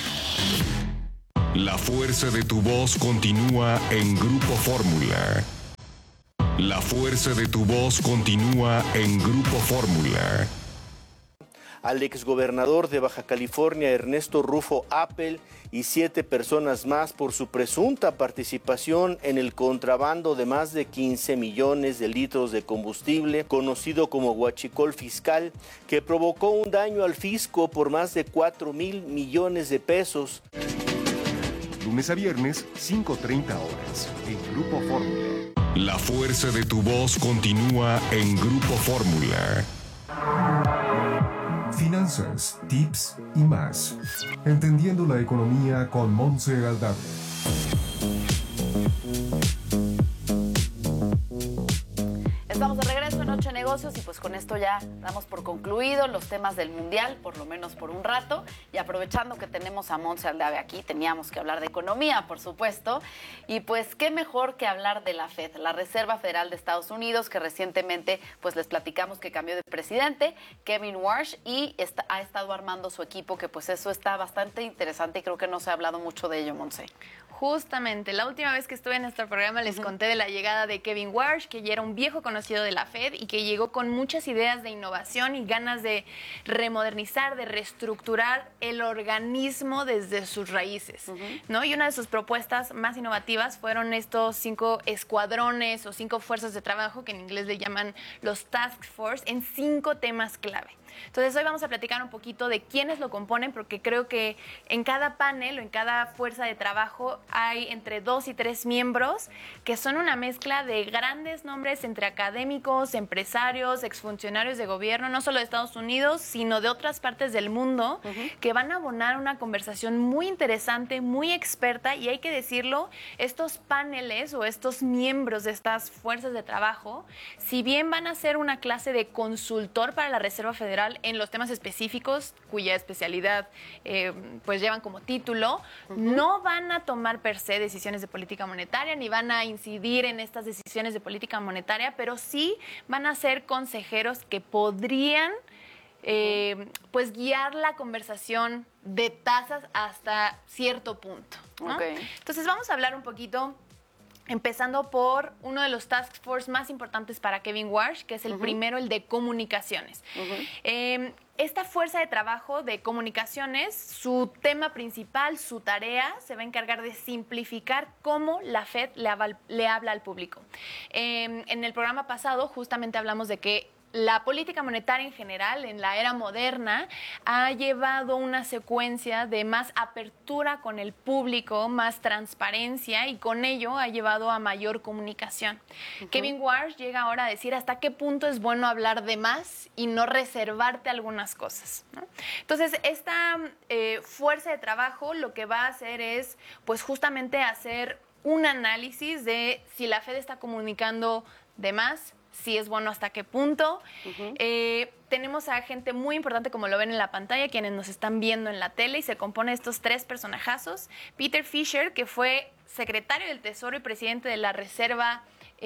La fuerza de tu voz continúa en Grupo Fórmula. La fuerza de tu voz continúa en Grupo Fórmula. Al exgobernador de Baja California, Ernesto Rufo Appel, y siete personas más por su presunta participación en el contrabando de más de quince millones de litros de combustible, conocido como huachicol fiscal, que provocó un daño al fisco por más de cuatro mil millones de pesos. Lunes a viernes, cinco treinta horas, en Grupo Fórmula. La fuerza de tu voz continúa en Grupo Fórmula. Finanzas, tips y más. Entendiendo la economía con Montse Aldave. Estamos de regreso en Noche Negocios y pues con esto ya damos por concluido los temas del Mundial, por lo menos por un rato. Y aprovechando que tenemos a Montse Aldave aquí, teníamos que hablar de economía, por supuesto. Y pues qué mejor que hablar de la Fed, la Reserva Federal de Estados Unidos, que recientemente pues les platicamos que cambió de presidente, Kevin Warsh, y está, ha estado armando su equipo, que pues eso está bastante interesante y creo que no se ha hablado mucho de ello, Montse. Justamente, la última vez que estuve en este programa les uh-huh. conté de la llegada de Kevin Warsh, que ya era un viejo conocido de la Fed y que llegó con muchas ideas de innovación y ganas de remodernizar, de reestructurar el organismo desde sus raíces, uh-huh. ¿no? Y una de sus propuestas más innovativas fueron estos cinco escuadrones o cinco fuerzas de trabajo, que en inglés le llaman los Task Force, en cinco temas clave. Entonces hoy vamos a platicar un poquito de quiénes lo componen, porque creo que en cada panel o en cada fuerza de trabajo hay entre dos y tres miembros que son una mezcla de grandes nombres entre académicos, empresarios, exfuncionarios de gobierno, no solo de Estados Unidos, sino de otras partes del mundo, uh-huh. que van a abonar una conversación muy interesante, muy experta, y hay que decirlo, estos paneles o estos miembros de estas fuerzas de trabajo, si bien van a ser una clase de consultor para la Reserva Federal en los temas específicos cuya especialidad eh, pues llevan como título, uh-huh. no van a tomar per se decisiones de política monetaria ni van a incidir en estas decisiones de política monetaria, pero sí van a ser consejeros que podrían eh, pues guiar la conversación de tasas hasta cierto punto, ¿no? Okay. Entonces vamos a hablar un poquito, empezando por uno de los task force más importantes para Kevin Warsh, que es el uh-huh. primero, el de comunicaciones. Uh-huh. Eh, esta fuerza de trabajo de comunicaciones, su tema principal, su tarea, se va a encargar de simplificar cómo la Fed le habla, le habla al público. Eh, en el programa pasado justamente hablamos de que la política monetaria en general, en la era moderna, ha llevado una secuencia de más apertura con el público, más transparencia, y con ello ha llevado a mayor comunicación. Uh-huh. Kevin Warsh llega ahora a decir hasta qué punto es bueno hablar de más y no reservarte algunas cosas, ¿no? Entonces, esta eh, fuerza de trabajo lo que va a hacer es, pues justamente hacer un análisis de si la Fed está comunicando de más, si es bueno hasta qué punto. Uh-huh. Eh, tenemos a gente muy importante, como lo ven en la pantalla, quienes nos están viendo en la tele, y se compone de estos tres personajazos. Peter Fisher, que fue secretario del Tesoro y presidente de la Reserva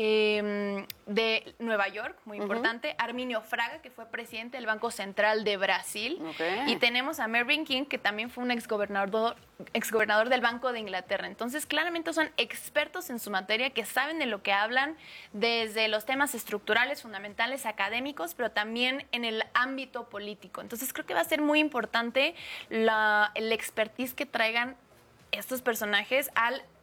eh, de Nueva York, muy importante. Uh-huh. Arminio Fraga, que fue presidente del Banco Central de Brasil. Okay. Y tenemos a Mervyn King, que también fue un exgobernador, exgobernador del Banco de Inglaterra. Entonces, claramente son expertos en su materia, que saben de lo que hablan desde los temas estructurales, fundamentales, académicos, pero también en el ámbito político. Entonces, creo que va a ser muy importante la, el expertise que traigan estos personajes al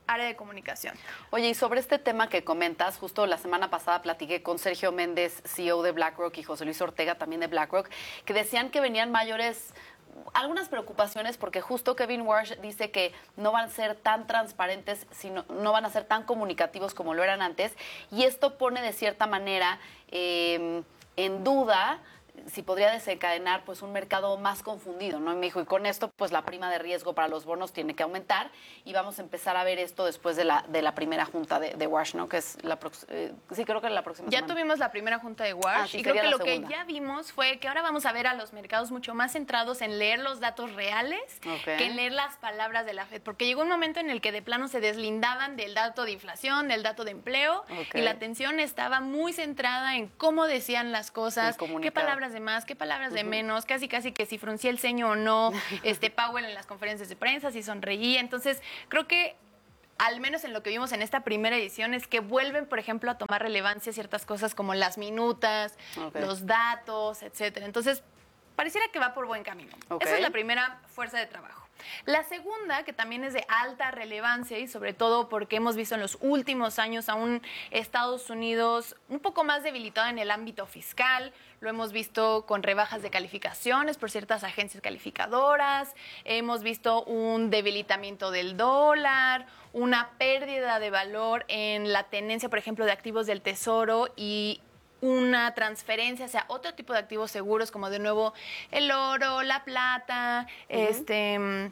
área de comunicación. Oye, y sobre este tema que comentas, justo la semana pasada platiqué con Sergio Méndez, C E O de BlackRock, y José Luis Ortega, también de BlackRock, que decían que venían mayores, algunas preocupaciones, porque justo Kevin Warsh dice que no van a ser tan transparentes, sino no van a ser tan comunicativos como lo eran antes, y esto pone de cierta manera eh, en duda si podría desencadenar pues un mercado más confundido, ¿no? Y me dijo, y con esto pues la prima de riesgo para los bonos tiene que aumentar, y vamos a empezar a ver esto después de la de la primera junta de, de Warsh, ¿no? Que es la eh, sí, creo que la próxima Ya semana. tuvimos la primera junta de Warsh, ah, sí, y creo que lo segunda. que ya vimos fue que ahora vamos a ver a los mercados mucho más centrados en leer los datos reales okay. que en leer las palabras de la Fed, porque llegó un momento en el que de plano se deslindaban del dato de inflación, del dato de empleo, okay. y la atención estaba muy centrada en cómo decían las cosas, qué palabras de más, qué palabras de menos, casi casi que si fruncía el ceño o no, este Powell en las conferencias de prensa, si sonreía. Entonces, creo que al menos en lo que vimos en esta primera edición es que vuelven, por ejemplo, a tomar relevancia ciertas cosas como las minutas, okay. los datos, etcétera. Entonces, pareciera que va por buen camino. Okay. Esa es la primera fuerza de trabajo. La segunda, que también es de alta relevancia y sobre todo porque hemos visto en los últimos años a un Estados Unidos un poco más debilitado en el ámbito fiscal, lo hemos visto con rebajas de calificaciones por ciertas agencias calificadoras, hemos visto un debilitamiento del dólar, una pérdida de valor en la tenencia, por ejemplo, de activos del Tesoro y una transferencia hacia otro tipo de activos seguros, como de nuevo el oro, la plata, uh-huh. este,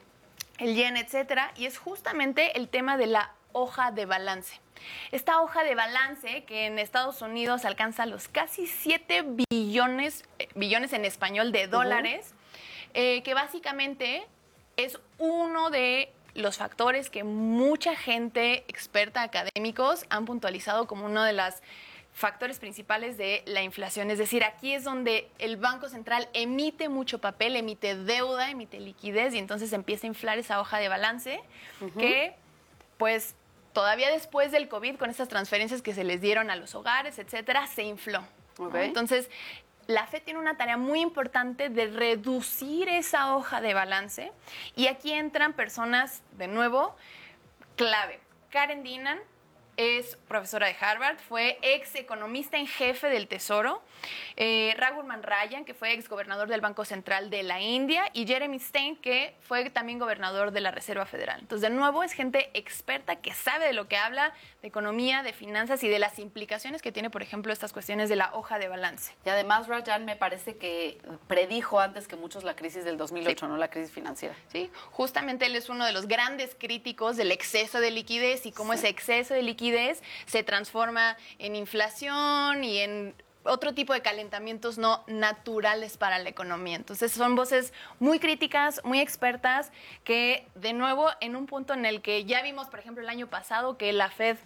el yen, etcétera. Y es justamente el tema de la hoja de balance. Esta hoja de balance que en Estados Unidos alcanza los casi siete billones, billones en español de dólares, uh-huh. eh, que básicamente es uno de los factores que mucha gente experta, académicos, han puntualizado como uno de las factores principales de la inflación. Es decir, aquí es donde el Banco Central emite mucho papel, emite deuda, emite liquidez y entonces empieza a inflar esa hoja de balance uh-huh. que, pues, todavía después del COVID, con estas transferencias que se les dieron a los hogares, etcétera, se infló. Okay. ¿no? Entonces, la Fed tiene una tarea muy importante de reducir esa hoja de balance y aquí entran personas, de nuevo, clave. Karen Dinnan es profesora de Harvard, fue ex economista en jefe del Tesoro, eh, Raghuram Rajan, que fue ex gobernador del Banco Central de la India, y Jeremy Stein, que fue también gobernador de la Reserva Federal. Entonces, de nuevo, es gente experta que sabe de lo que habla, de economía, de finanzas y de las implicaciones que tiene, por ejemplo, estas cuestiones de la hoja de balance. Y además, Rajan me parece que predijo antes que muchos la crisis del dos mil ocho, sí. ¿no? La crisis financiera. Sí, justamente él es uno de los grandes críticos del exceso de liquidez y cómo sí. ese exceso de liquidez se transforma en inflación y en otro tipo de calentamientos no naturales para la economía. Entonces son voces muy críticas, muy expertas, que de nuevo en un punto en el que ya vimos, por ejemplo, el año pasado que la Fed,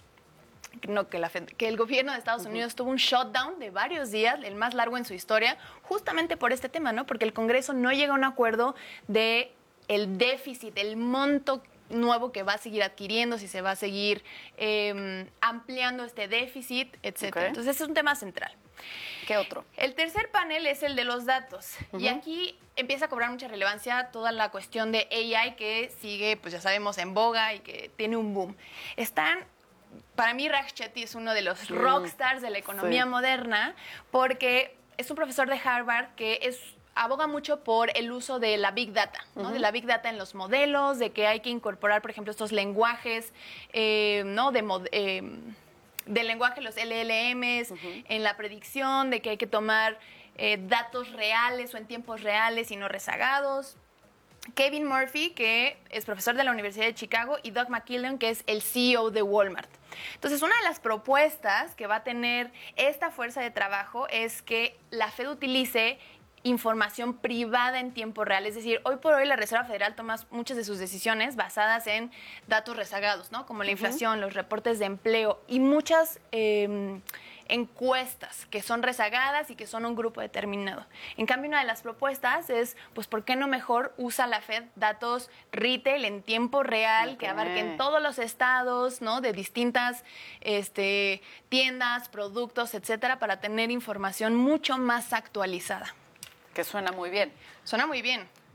no que la Fed, que el gobierno de Estados Unidos uh-huh. tuvo un shutdown de varios días, el más largo en su historia, justamente por este tema, ¿no? Porque el Congreso no llega a un acuerdo de el déficit, el monto nuevo que va a seguir adquiriendo, si se va a seguir eh, ampliando este déficit, etcétera. Okay. Entonces, ese es un tema central. ¿Qué otro? El tercer panel es el de los datos. Uh-huh. Y aquí empieza a cobrar mucha relevancia toda la cuestión de A I que sigue, pues ya sabemos, en boga y que tiene un boom. Están... Para mí, Raj Chetty es uno de los rockstars de la economía sí. moderna porque es un profesor de Harvard que es... aboga mucho por el uso de la Big Data, ¿no? Uh-huh. De la Big Data en los modelos, de que hay que incorporar, por ejemplo, estos lenguajes, eh, ¿no? De mod- eh, del lenguaje, los L L Ms, uh-huh. en la predicción, de que hay que tomar eh, datos reales o en tiempos reales y no rezagados. Kevin Murphy, que es profesor de la Universidad de Chicago, y Doug McKillon, que es el C E O de Walmart. Entonces, una de las propuestas que va a tener esta fuerza de trabajo es que la Fed utilice información privada en tiempo real. Es decir, hoy por hoy la Reserva Federal toma muchas de sus decisiones basadas en datos rezagados, ¿no? Como la inflación, uh-huh. los reportes de empleo y muchas eh, encuestas que son rezagadas y que son un grupo determinado. En cambio, una de las propuestas es, pues, ¿por qué no mejor usa la Fed datos retail en tiempo real okay. que abarquen todos los estados, ¿no? De distintas este, tiendas, productos, etcétera, para tener información mucho más actualizada? Que suena muy bien. Suena muy bien,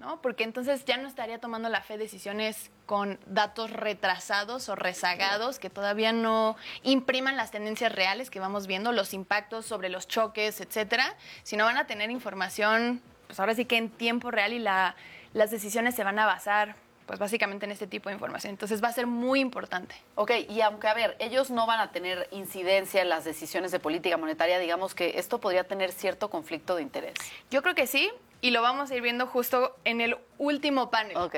¿no? Porque entonces ya no estaría tomando la Fed decisiones con datos retrasados o rezagados que todavía no impriman las tendencias reales que vamos viendo, los impactos sobre los choques, etcétera, sino van a tener información, pues ahora sí que en tiempo real y la, las decisiones se van a basar pues básicamente en este tipo de información. Entonces va a ser muy importante. Ok, y aunque, a ver, ellos no van a tener incidencia en las decisiones de política monetaria, digamos que esto podría tener cierto conflicto de interés. Yo creo que sí, y lo vamos a ir viendo justo en el último panel. Ok.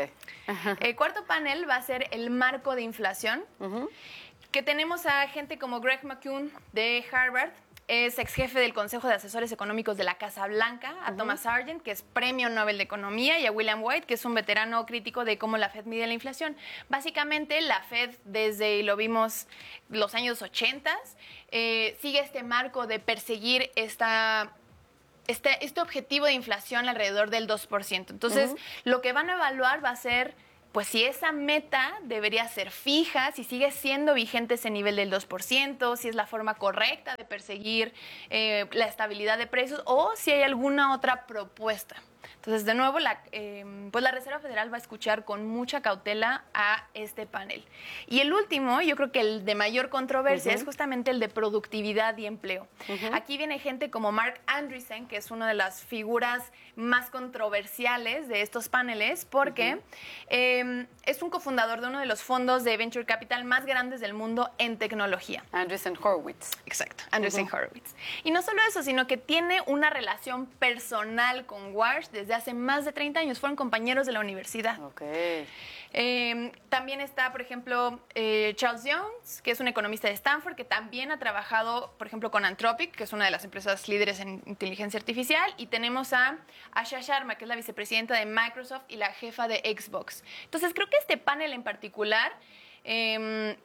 El cuarto panel va a ser el marco de inflación, uh-huh. que tenemos a gente como Greg McKeown de Harvard, es ex jefe del Consejo de Asesores Económicos de la Casa Blanca, a uh-huh. Thomas Sargent, que es Premio Nobel de Economía, y a William White, que es un veterano crítico de cómo la Fed mide la inflación. Básicamente, la Fed, desde, lo vimos, los años ochenta, eh, sigue este marco de perseguir esta... Este, este objetivo de inflación alrededor del dos por ciento. Entonces, uh-huh. lo que van a evaluar va a ser pues si esa meta debería ser fija, si sigue siendo vigente ese nivel del dos por ciento, si es la forma correcta de perseguir eh, la estabilidad de precios o si hay alguna otra propuesta. Entonces, de nuevo, la, eh, pues la Reserva Federal va a escuchar con mucha cautela a este panel. Y el último, yo creo que el de mayor controversia, uh-huh. es justamente el de productividad y empleo. Uh-huh. Aquí viene gente como Mark Andreessen, que es una de las figuras más controversiales de estos paneles, porque uh-huh. eh, es un cofundador de uno de los fondos de Venture Capital más grandes del mundo en tecnología. Andreessen Horowitz. Exacto, Andreessen uh-huh. Horowitz. Y no solo eso, sino que tiene una relación personal con Warsh desde hace más de treinta años. Fueron compañeros de la universidad. Okay. Eh, también está, por ejemplo, eh, Charles Jones, que es un economista de Stanford, que también ha trabajado, por ejemplo, con Anthropic, que es una de las empresas líderes en inteligencia artificial. Y tenemos a Asha Sharma, que es la vicepresidenta de Microsoft y la jefa de Xbox. Entonces, creo que este panel en particular eh,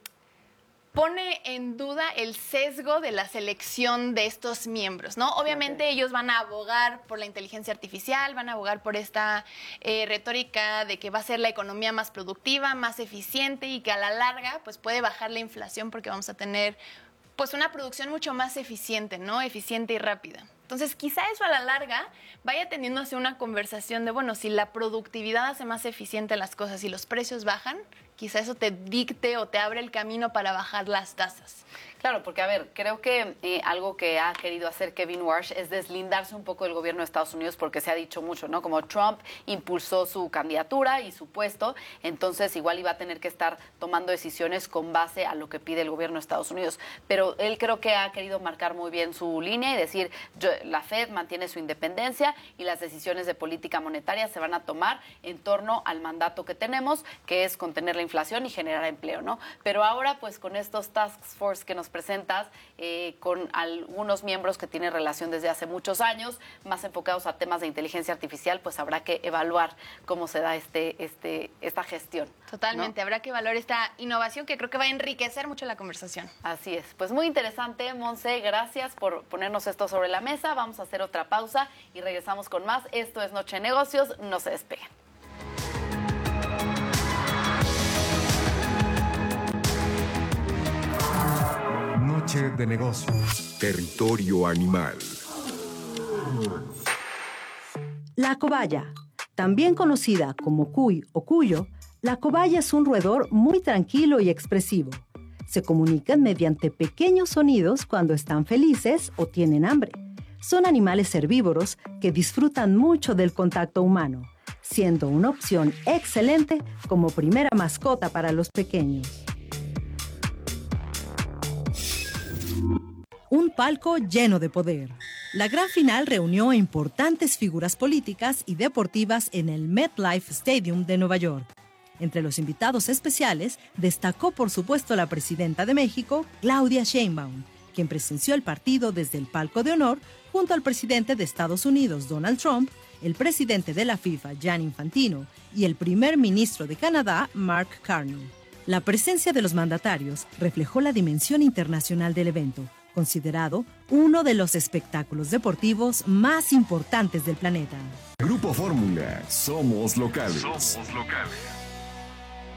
pone en duda el sesgo de la selección de estos miembros, ¿no? Obviamente okay. ellos van a abogar por la inteligencia artificial, van a abogar por esta eh, retórica de que va a ser la economía más productiva, más eficiente y que a la larga pues puede bajar la inflación porque vamos a tener pues una producción mucho más eficiente, ¿no? Eficiente y rápida. Entonces, quizá eso a la larga vaya tendiendo hacia una conversación de, bueno, si la productividad hace más eficiente las cosas y los precios bajan, quizá eso te dicte o te abre el camino para bajar las tasas. Claro, porque, a ver, creo que eh, algo que ha querido hacer Kevin Warsh es deslindarse un poco del gobierno de Estados Unidos, porque se ha dicho mucho, ¿no? Como Trump impulsó su candidatura y su puesto, entonces igual iba a tener que estar tomando decisiones con base a lo que pide el gobierno de Estados Unidos. Pero él creo que ha querido marcar muy bien su línea y decir, yo, la Fed mantiene su independencia y las decisiones de política monetaria se van a tomar en torno al mandato que tenemos, que es contener la inflación y generar empleo, ¿no? Pero ahora, pues, con estos task force que nos presentas, eh, con algunos miembros que tienen relación desde hace muchos años, más enfocados a temas de inteligencia artificial, pues habrá que evaluar cómo se da este, este, esta gestión. Totalmente, ¿no? Habrá que evaluar esta innovación que creo que va a enriquecer mucho la conversación. Así es, pues muy interesante, Monse, gracias por ponernos esto sobre la mesa. Vamos a hacer otra pausa y regresamos con más. Esto es Noche de Negocios, no se despeguen. Noche de Negocios. Territorio animal. La cobaya, también conocida como cuy o cuyo, la cobaya es un roedor muy tranquilo y expresivo. Se comunican mediante pequeños sonidos cuando están felices o tienen hambre. Son animales herbívoros que disfrutan mucho del contacto humano, siendo una opción excelente como primera mascota para los pequeños. Un palco lleno de poder. La gran final reunió a importantes figuras políticas y deportivas en el MetLife Stadium de Nueva York. Entre los invitados especiales destacó por supuesto la presidenta de México, Claudia Sheinbaum, quien presenció el partido desde el palco de honor junto al presidente de Estados Unidos, Donald Trump, el presidente de la FIFA, Gianni Infantino, y el primer ministro de Canadá, Mark Carney. La presencia de los mandatarios reflejó la dimensión internacional del evento, considerado uno de los espectáculos deportivos más importantes del planeta. Grupo Fórmula, somos locales. Somos locales.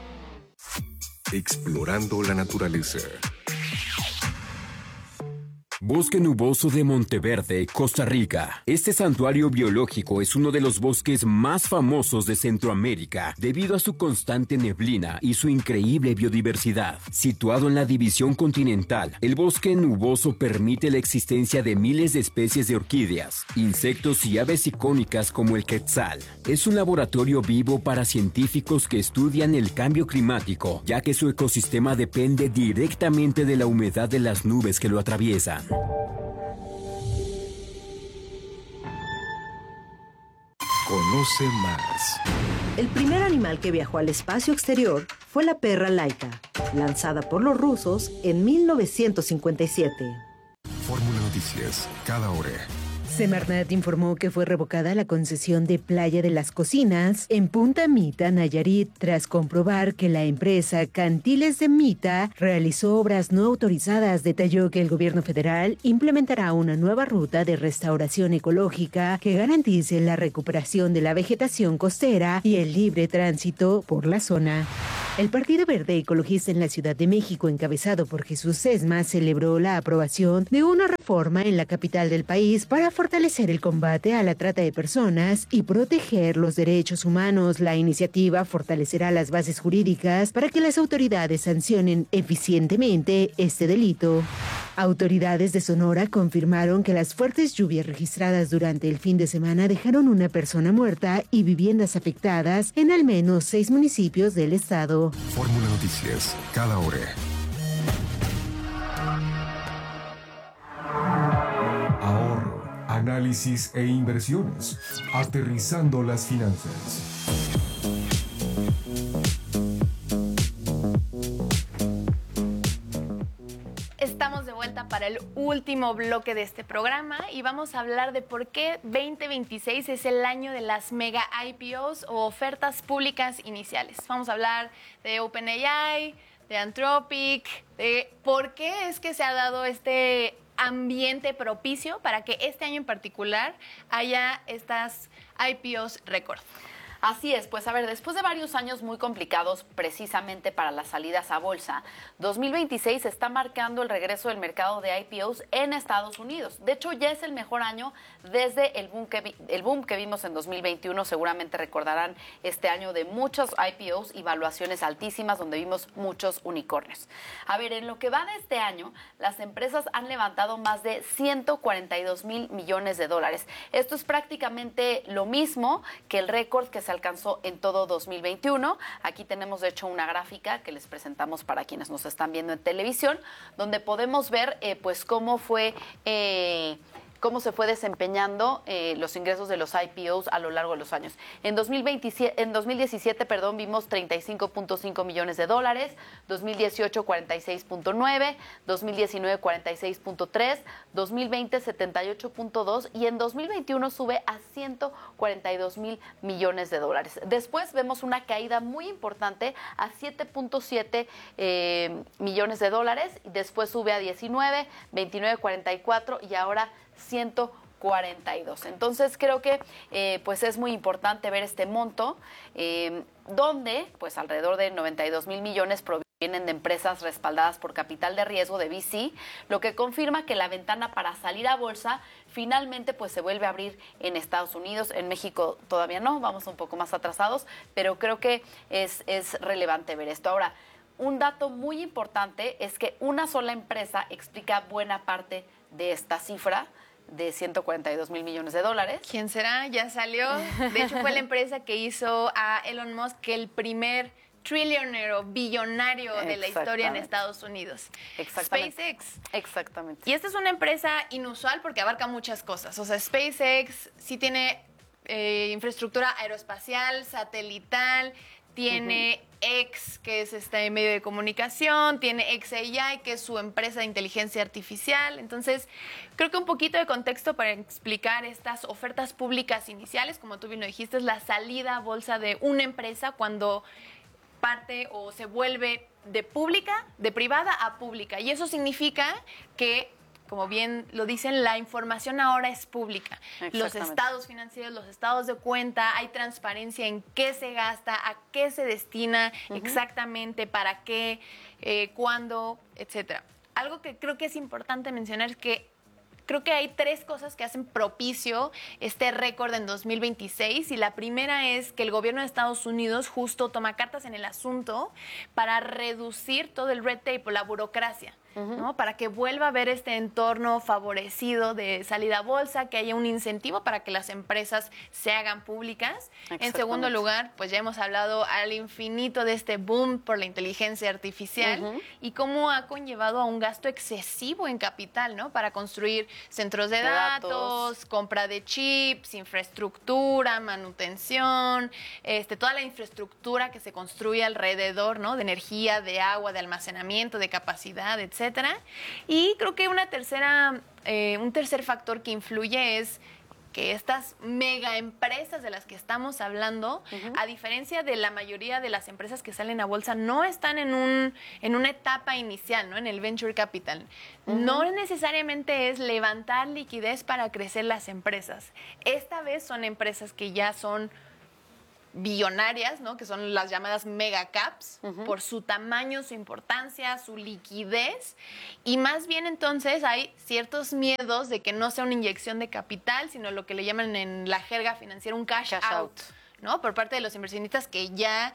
Explorando la naturaleza. Bosque Nuboso de Monteverde, Costa Rica. Este santuario biológico es uno de los bosques más famosos de Centroamérica debido a su constante neblina y su increíble biodiversidad. Situado en la división continental, el bosque nuboso permite la existencia de miles de especies de orquídeas, insectos y aves icónicas como el quetzal. Es un laboratorio vivo para científicos que estudian el cambio climático, ya que su ecosistema depende directamente de la humedad de las nubes que lo atraviesan. Conoce más. El primer animal que viajó al espacio exterior fue la perra Laika, lanzada por los rusos en mil novecientos cincuenta y siete. Fórmula Noticias, cada hora. Semarnat informó que fue revocada la concesión de Playa de las Cocinas en Punta Mita, Nayarit, tras comprobar que la empresa Cantiles de Mita realizó obras no autorizadas. Detalló que el gobierno federal implementará una nueva ruta de restauración ecológica que garantice la recuperación de la vegetación costera y el libre tránsito por la zona. El Partido Verde Ecologista en la Ciudad de México, encabezado por Jesús Sesma, celebró la aprobación de una reforma en la capital del país para fortalecer el combate a la trata de personas y proteger los derechos humanos. La iniciativa fortalecerá las bases jurídicas para que las autoridades sancionen eficientemente este delito. Autoridades de Sonora confirmaron que las fuertes lluvias registradas durante el fin de semana dejaron una persona muerta y viviendas afectadas en al menos seis municipios del estado. Fórmula Noticias, cada hora. Ahorro, análisis e inversiones. Aterrizando las finanzas. Estamos de vuelta para el último bloque de este programa y vamos a hablar de por qué veinte veintiséis es el año de las mega I P Os o ofertas públicas iniciales. Vamos a hablar de OpenAI, de Anthropic, de por qué es que se ha dado este ambiente propicio para que este año en particular haya estas I P Os récord. Así es, pues a ver, después de varios años muy complicados precisamente para las salidas a bolsa, dos mil veintiséis está marcando el regreso del mercado de I P Os en Estados Unidos. De hecho, ya es el mejor año desde el boom que, vi, el boom que vimos en dos mil veintiuno. Seguramente recordarán este año de muchos I P Os y valuaciones altísimas donde vimos muchos unicornios. A ver, en lo que va de este año, las empresas han levantado más de ciento cuarenta y dos mil millones de dólares. Esto es prácticamente lo mismo que el récord que se alcanzó en todo dos mil veintiuno. Aquí tenemos de hecho una gráfica que les presentamos para quienes nos están viendo en televisión, donde podemos ver eh, pues cómo fue eh, cómo se fue desempeñando eh, los ingresos de los I P Os a lo largo de los años. En dos mil veintisiete, en dos mil diecisiete, perdón, vimos treinta y cinco punto cinco millones de dólares, dos mil dieciocho cuarenta y seis punto nueve, dos mil diecinueve cuarenta y seis punto tres, dos mil veinte setenta y ocho punto dos y en dos mil veintiuno sube a ciento cuarenta y dos mil millones de dólares. Después vemos una caída muy importante a siete punto siete eh, millones de dólares, y después sube a diecinueve, veintinueve cuarenta y cuatro y ahora ciento cuarenta y dos. Entonces creo que eh, pues es muy importante ver este monto, eh, donde pues alrededor de noventa y dos mil millones provienen de empresas respaldadas por capital de riesgo de V C, lo que confirma que la ventana para salir a bolsa finalmente pues se vuelve a abrir en Estados Unidos. En México todavía no, vamos un poco más atrasados, pero creo que es, es relevante ver esto. Ahora, un dato muy importante es que una sola empresa explica buena parte de esta cifra de ciento cuarenta y dos mil millones de dólares. ¿Quién será? Ya salió. De hecho, fue la empresa que hizo a Elon Musk el primer trillionero, billonario de la historia en Estados Unidos. Exactamente. SpaceX. Exactamente. Y esta es una empresa inusual porque abarca muchas cosas. O sea, SpaceX sí tiene eh, infraestructura aeroespacial, satelital, tiene uh-huh. X, que es este medio de comunicación, tiene X A I, que es su empresa de inteligencia artificial. Entonces, creo que un poquito de contexto para explicar estas ofertas públicas iniciales, como tú bien lo dijiste, es la salida a bolsa de una empresa cuando parte o se vuelve de pública, de privada a pública. Y eso significa que, como bien lo dicen, la información ahora es pública. Los estados financieros, los estados de cuenta, hay transparencia en qué se gasta, a qué se destina uh-huh. exactamente, para qué, eh, cuándo, etcétera. algo que creo que es importante mencionar es que creo que hay tres cosas que hacen propicio este récord en dos mil veintiséis y la primera es que el gobierno de Estados Unidos justo toma cartas en el asunto para reducir todo el red tape o la burocracia. ¿no? Para que vuelva a haber este entorno favorecido de salida a bolsa, que haya un incentivo para que las empresas se hagan públicas. En segundo lugar, pues ya hemos hablado al infinito de este boom por la inteligencia artificial uh-huh. y cómo ha conllevado a un gasto excesivo en capital, ¿no? Para construir centros de, de datos, datos, compra de chips, infraestructura, manutención, este, toda la infraestructura que se construye alrededor, ¿no? De energía, de agua, de almacenamiento, de capacidad, etcétera. Y creo que una tercera, eh, un tercer factor que influye es que estas mega empresas de las que estamos hablando, uh-huh. a diferencia de la mayoría de las empresas que salen a bolsa, no están en un en una etapa inicial, ¿no? En el venture capital. Uh-huh. No necesariamente es levantar liquidez para crecer las empresas. Esta vez son empresas que ya son billonarias, ¿no? Que son las llamadas mega caps, uh-huh. por su tamaño, su importancia, su liquidez, y más bien entonces hay ciertos miedos de que no sea una inyección de capital, sino lo que le llaman en la jerga financiera un cash, cash out, out, ¿no? Por parte de los inversionistas que ya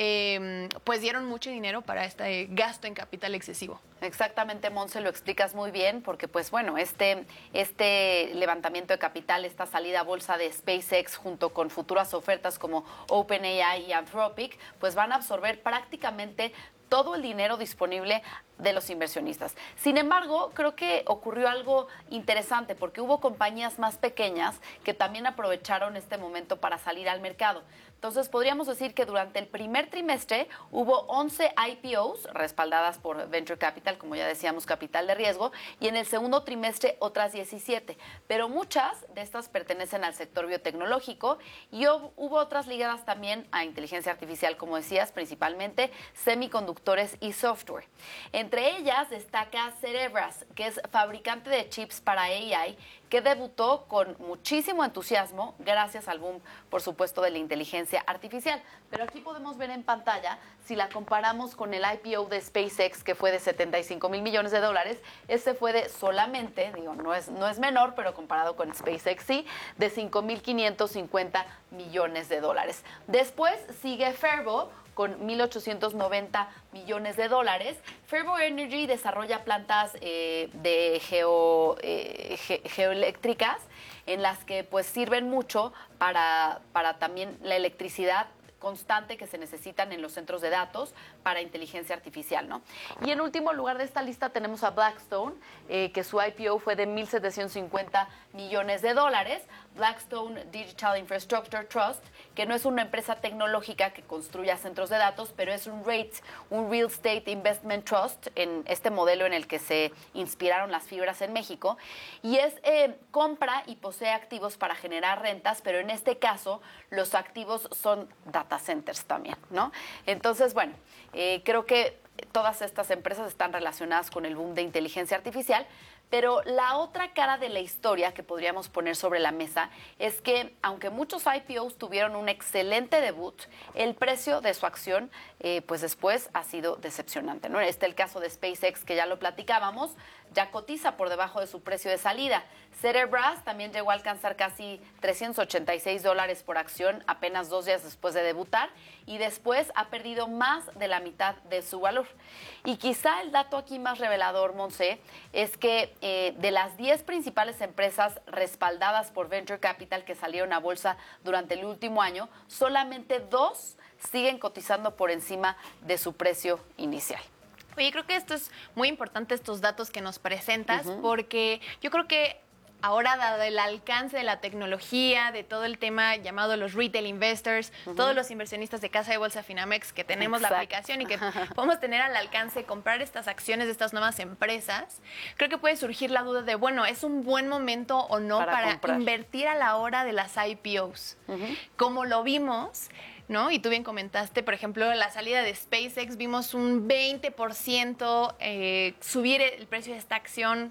eh, pues dieron mucho dinero para este gasto en capital excesivo. Exactamente, Monse, lo explicas muy bien, porque pues bueno, este, este levantamiento de capital, esta salida a bolsa de SpaceX junto con futuras ofertas como OpenAI y Anthropic, pues van a absorber prácticamente todo el dinero disponible de los inversionistas. Sin embargo, creo que ocurrió algo interesante porque hubo compañías más pequeñas que también aprovecharon este momento para salir al mercado. Entonces, podríamos decir que durante el primer trimestre hubo once I P Os respaldadas por Venture Capital, como ya decíamos, capital de riesgo, y en el segundo trimestre otras diecisiete. Pero muchas de estas pertenecen al sector biotecnológico y hubo otras ligadas también a inteligencia artificial, como decías, principalmente semiconductores y software. Entre ellas destaca Cerebras, que es fabricante de chips para A I, que debutó con muchísimo entusiasmo gracias al boom, por supuesto, de la inteligencia artificial. Pero aquí podemos ver en pantalla, si la comparamos con el I P O de SpaceX, que fue de setenta y cinco mil millones de dólares, este fue de solamente, digo, no es, no es menor, pero comparado con SpaceX sí, de cinco mil quinientos cincuenta millones de dólares. Después sigue Fervo, con mil ochocientos noventa millones de dólares. Fervo Energy desarrolla plantas eh, de geo, eh, ge, geoeléctricas en las que pues sirven mucho para, para también la electricidad constante que se necesitan en los centros de datos para inteligencia artificial, ¿no? Y en último lugar de esta lista tenemos a Blackstone, eh, que su I P O fue de mil setecientos cincuenta millones de dólares. Blackstone Digital Infrastructure Trust, que no es una empresa tecnológica que construya centros de datos, pero es un REIT, un Real Estate Investment Trust, en este modelo en el que se inspiraron las fibras en México, y es eh, compra y posee activos para generar rentas, pero en este caso los activos son data centers también, ¿no? Entonces, bueno, eh, creo que todas estas empresas están relacionadas con el boom de inteligencia artificial, pero la otra cara de la historia que podríamos poner sobre la mesa es que, aunque muchos I P Os tuvieron un excelente debut, el precio de su acción, eh, pues después ha sido decepcionante, ¿no? Este es el caso de SpaceX, que ya lo platicábamos, ya cotiza por debajo de su precio de salida. Cerebras también llegó a alcanzar casi trescientos ochenta y seis dólares por acción apenas dos días después de debutar y después ha perdido más de la mitad de su valor. Y quizá el dato aquí más revelador, Monse, es que eh, de las diez principales empresas respaldadas por Venture Capital que salieron a bolsa durante el último año, solamente dos siguen cotizando por encima de su precio inicial. Oye, creo que esto es muy importante, estos datos que nos presentas, uh-huh. porque yo creo que ahora, dado el alcance de la tecnología, de todo el tema llamado los retail investors, uh-huh. todos los inversionistas de Casa de Bolsa Finamex que tenemos Exacto. la aplicación y que podemos tener al alcance comprar estas acciones de estas nuevas empresas, creo que puede surgir la duda de, bueno, ¿es un buen momento o no para, para invertir a la hora de las I P Os? Uh-huh. Como lo vimos, ¿no? Y tú bien comentaste, por ejemplo, la salida de SpaceX, vimos un veinte por ciento eh, subir el precio de esta acción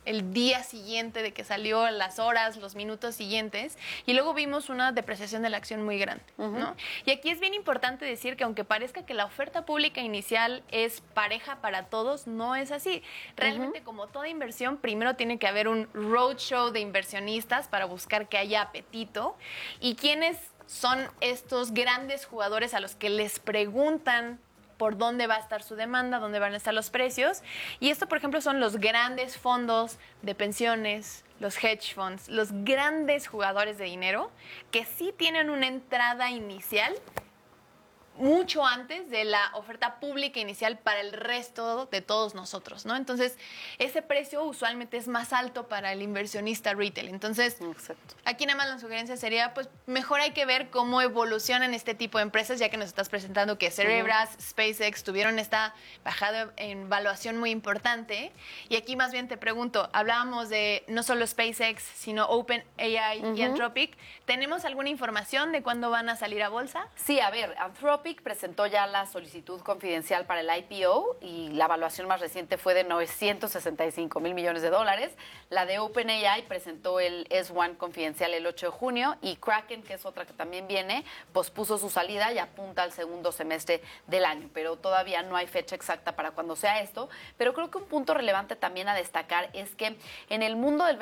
el día siguiente de que salió, las horas, los minutos siguientes, y luego vimos una depreciación de la acción muy grande, uh-huh. ¿no? Y aquí es bien importante decir que aunque parezca que la oferta pública inicial es pareja para todos, no es así. Realmente, uh-huh. como toda inversión, primero tiene que haber un roadshow de inversionistas para buscar que haya apetito. ¿Y quiénes son estos grandes jugadores a los que les preguntan por dónde va a estar su demanda, dónde van a estar los precios? Y esto, por ejemplo, son los grandes fondos de pensiones, los hedge funds, los grandes jugadores de dinero que sí tienen una entrada inicial mucho antes de la oferta pública inicial para el resto de todos nosotros, ¿no? Entonces, ese precio usualmente es más alto para el inversionista retail. Entonces, exacto. Aquí nada más la sugerencia sería, pues, mejor hay que ver cómo evolucionan este tipo de empresas, ya que nos estás presentando que Cerebras, uh-huh. SpaceX tuvieron esta bajada en valuación muy importante. Y aquí más bien te pregunto, hablábamos de no solo SpaceX, sino OpenAI uh-huh. y Anthropic. ¿Tenemos alguna información de cuándo van a salir a bolsa? Sí, a ver, Anthropic presentó ya la solicitud confidencial para el I P O y la evaluación más reciente fue de novecientos sesenta y cinco mil millones de dólares. La de OpenAI presentó el S uno confidencial el ocho de junio y Kraken, que es otra que también viene, pospuso su salida y apunta al segundo semestre del año, pero todavía no hay fecha exacta para cuando sea esto. Pero creo que un punto relevante también a destacar es que en el mundo del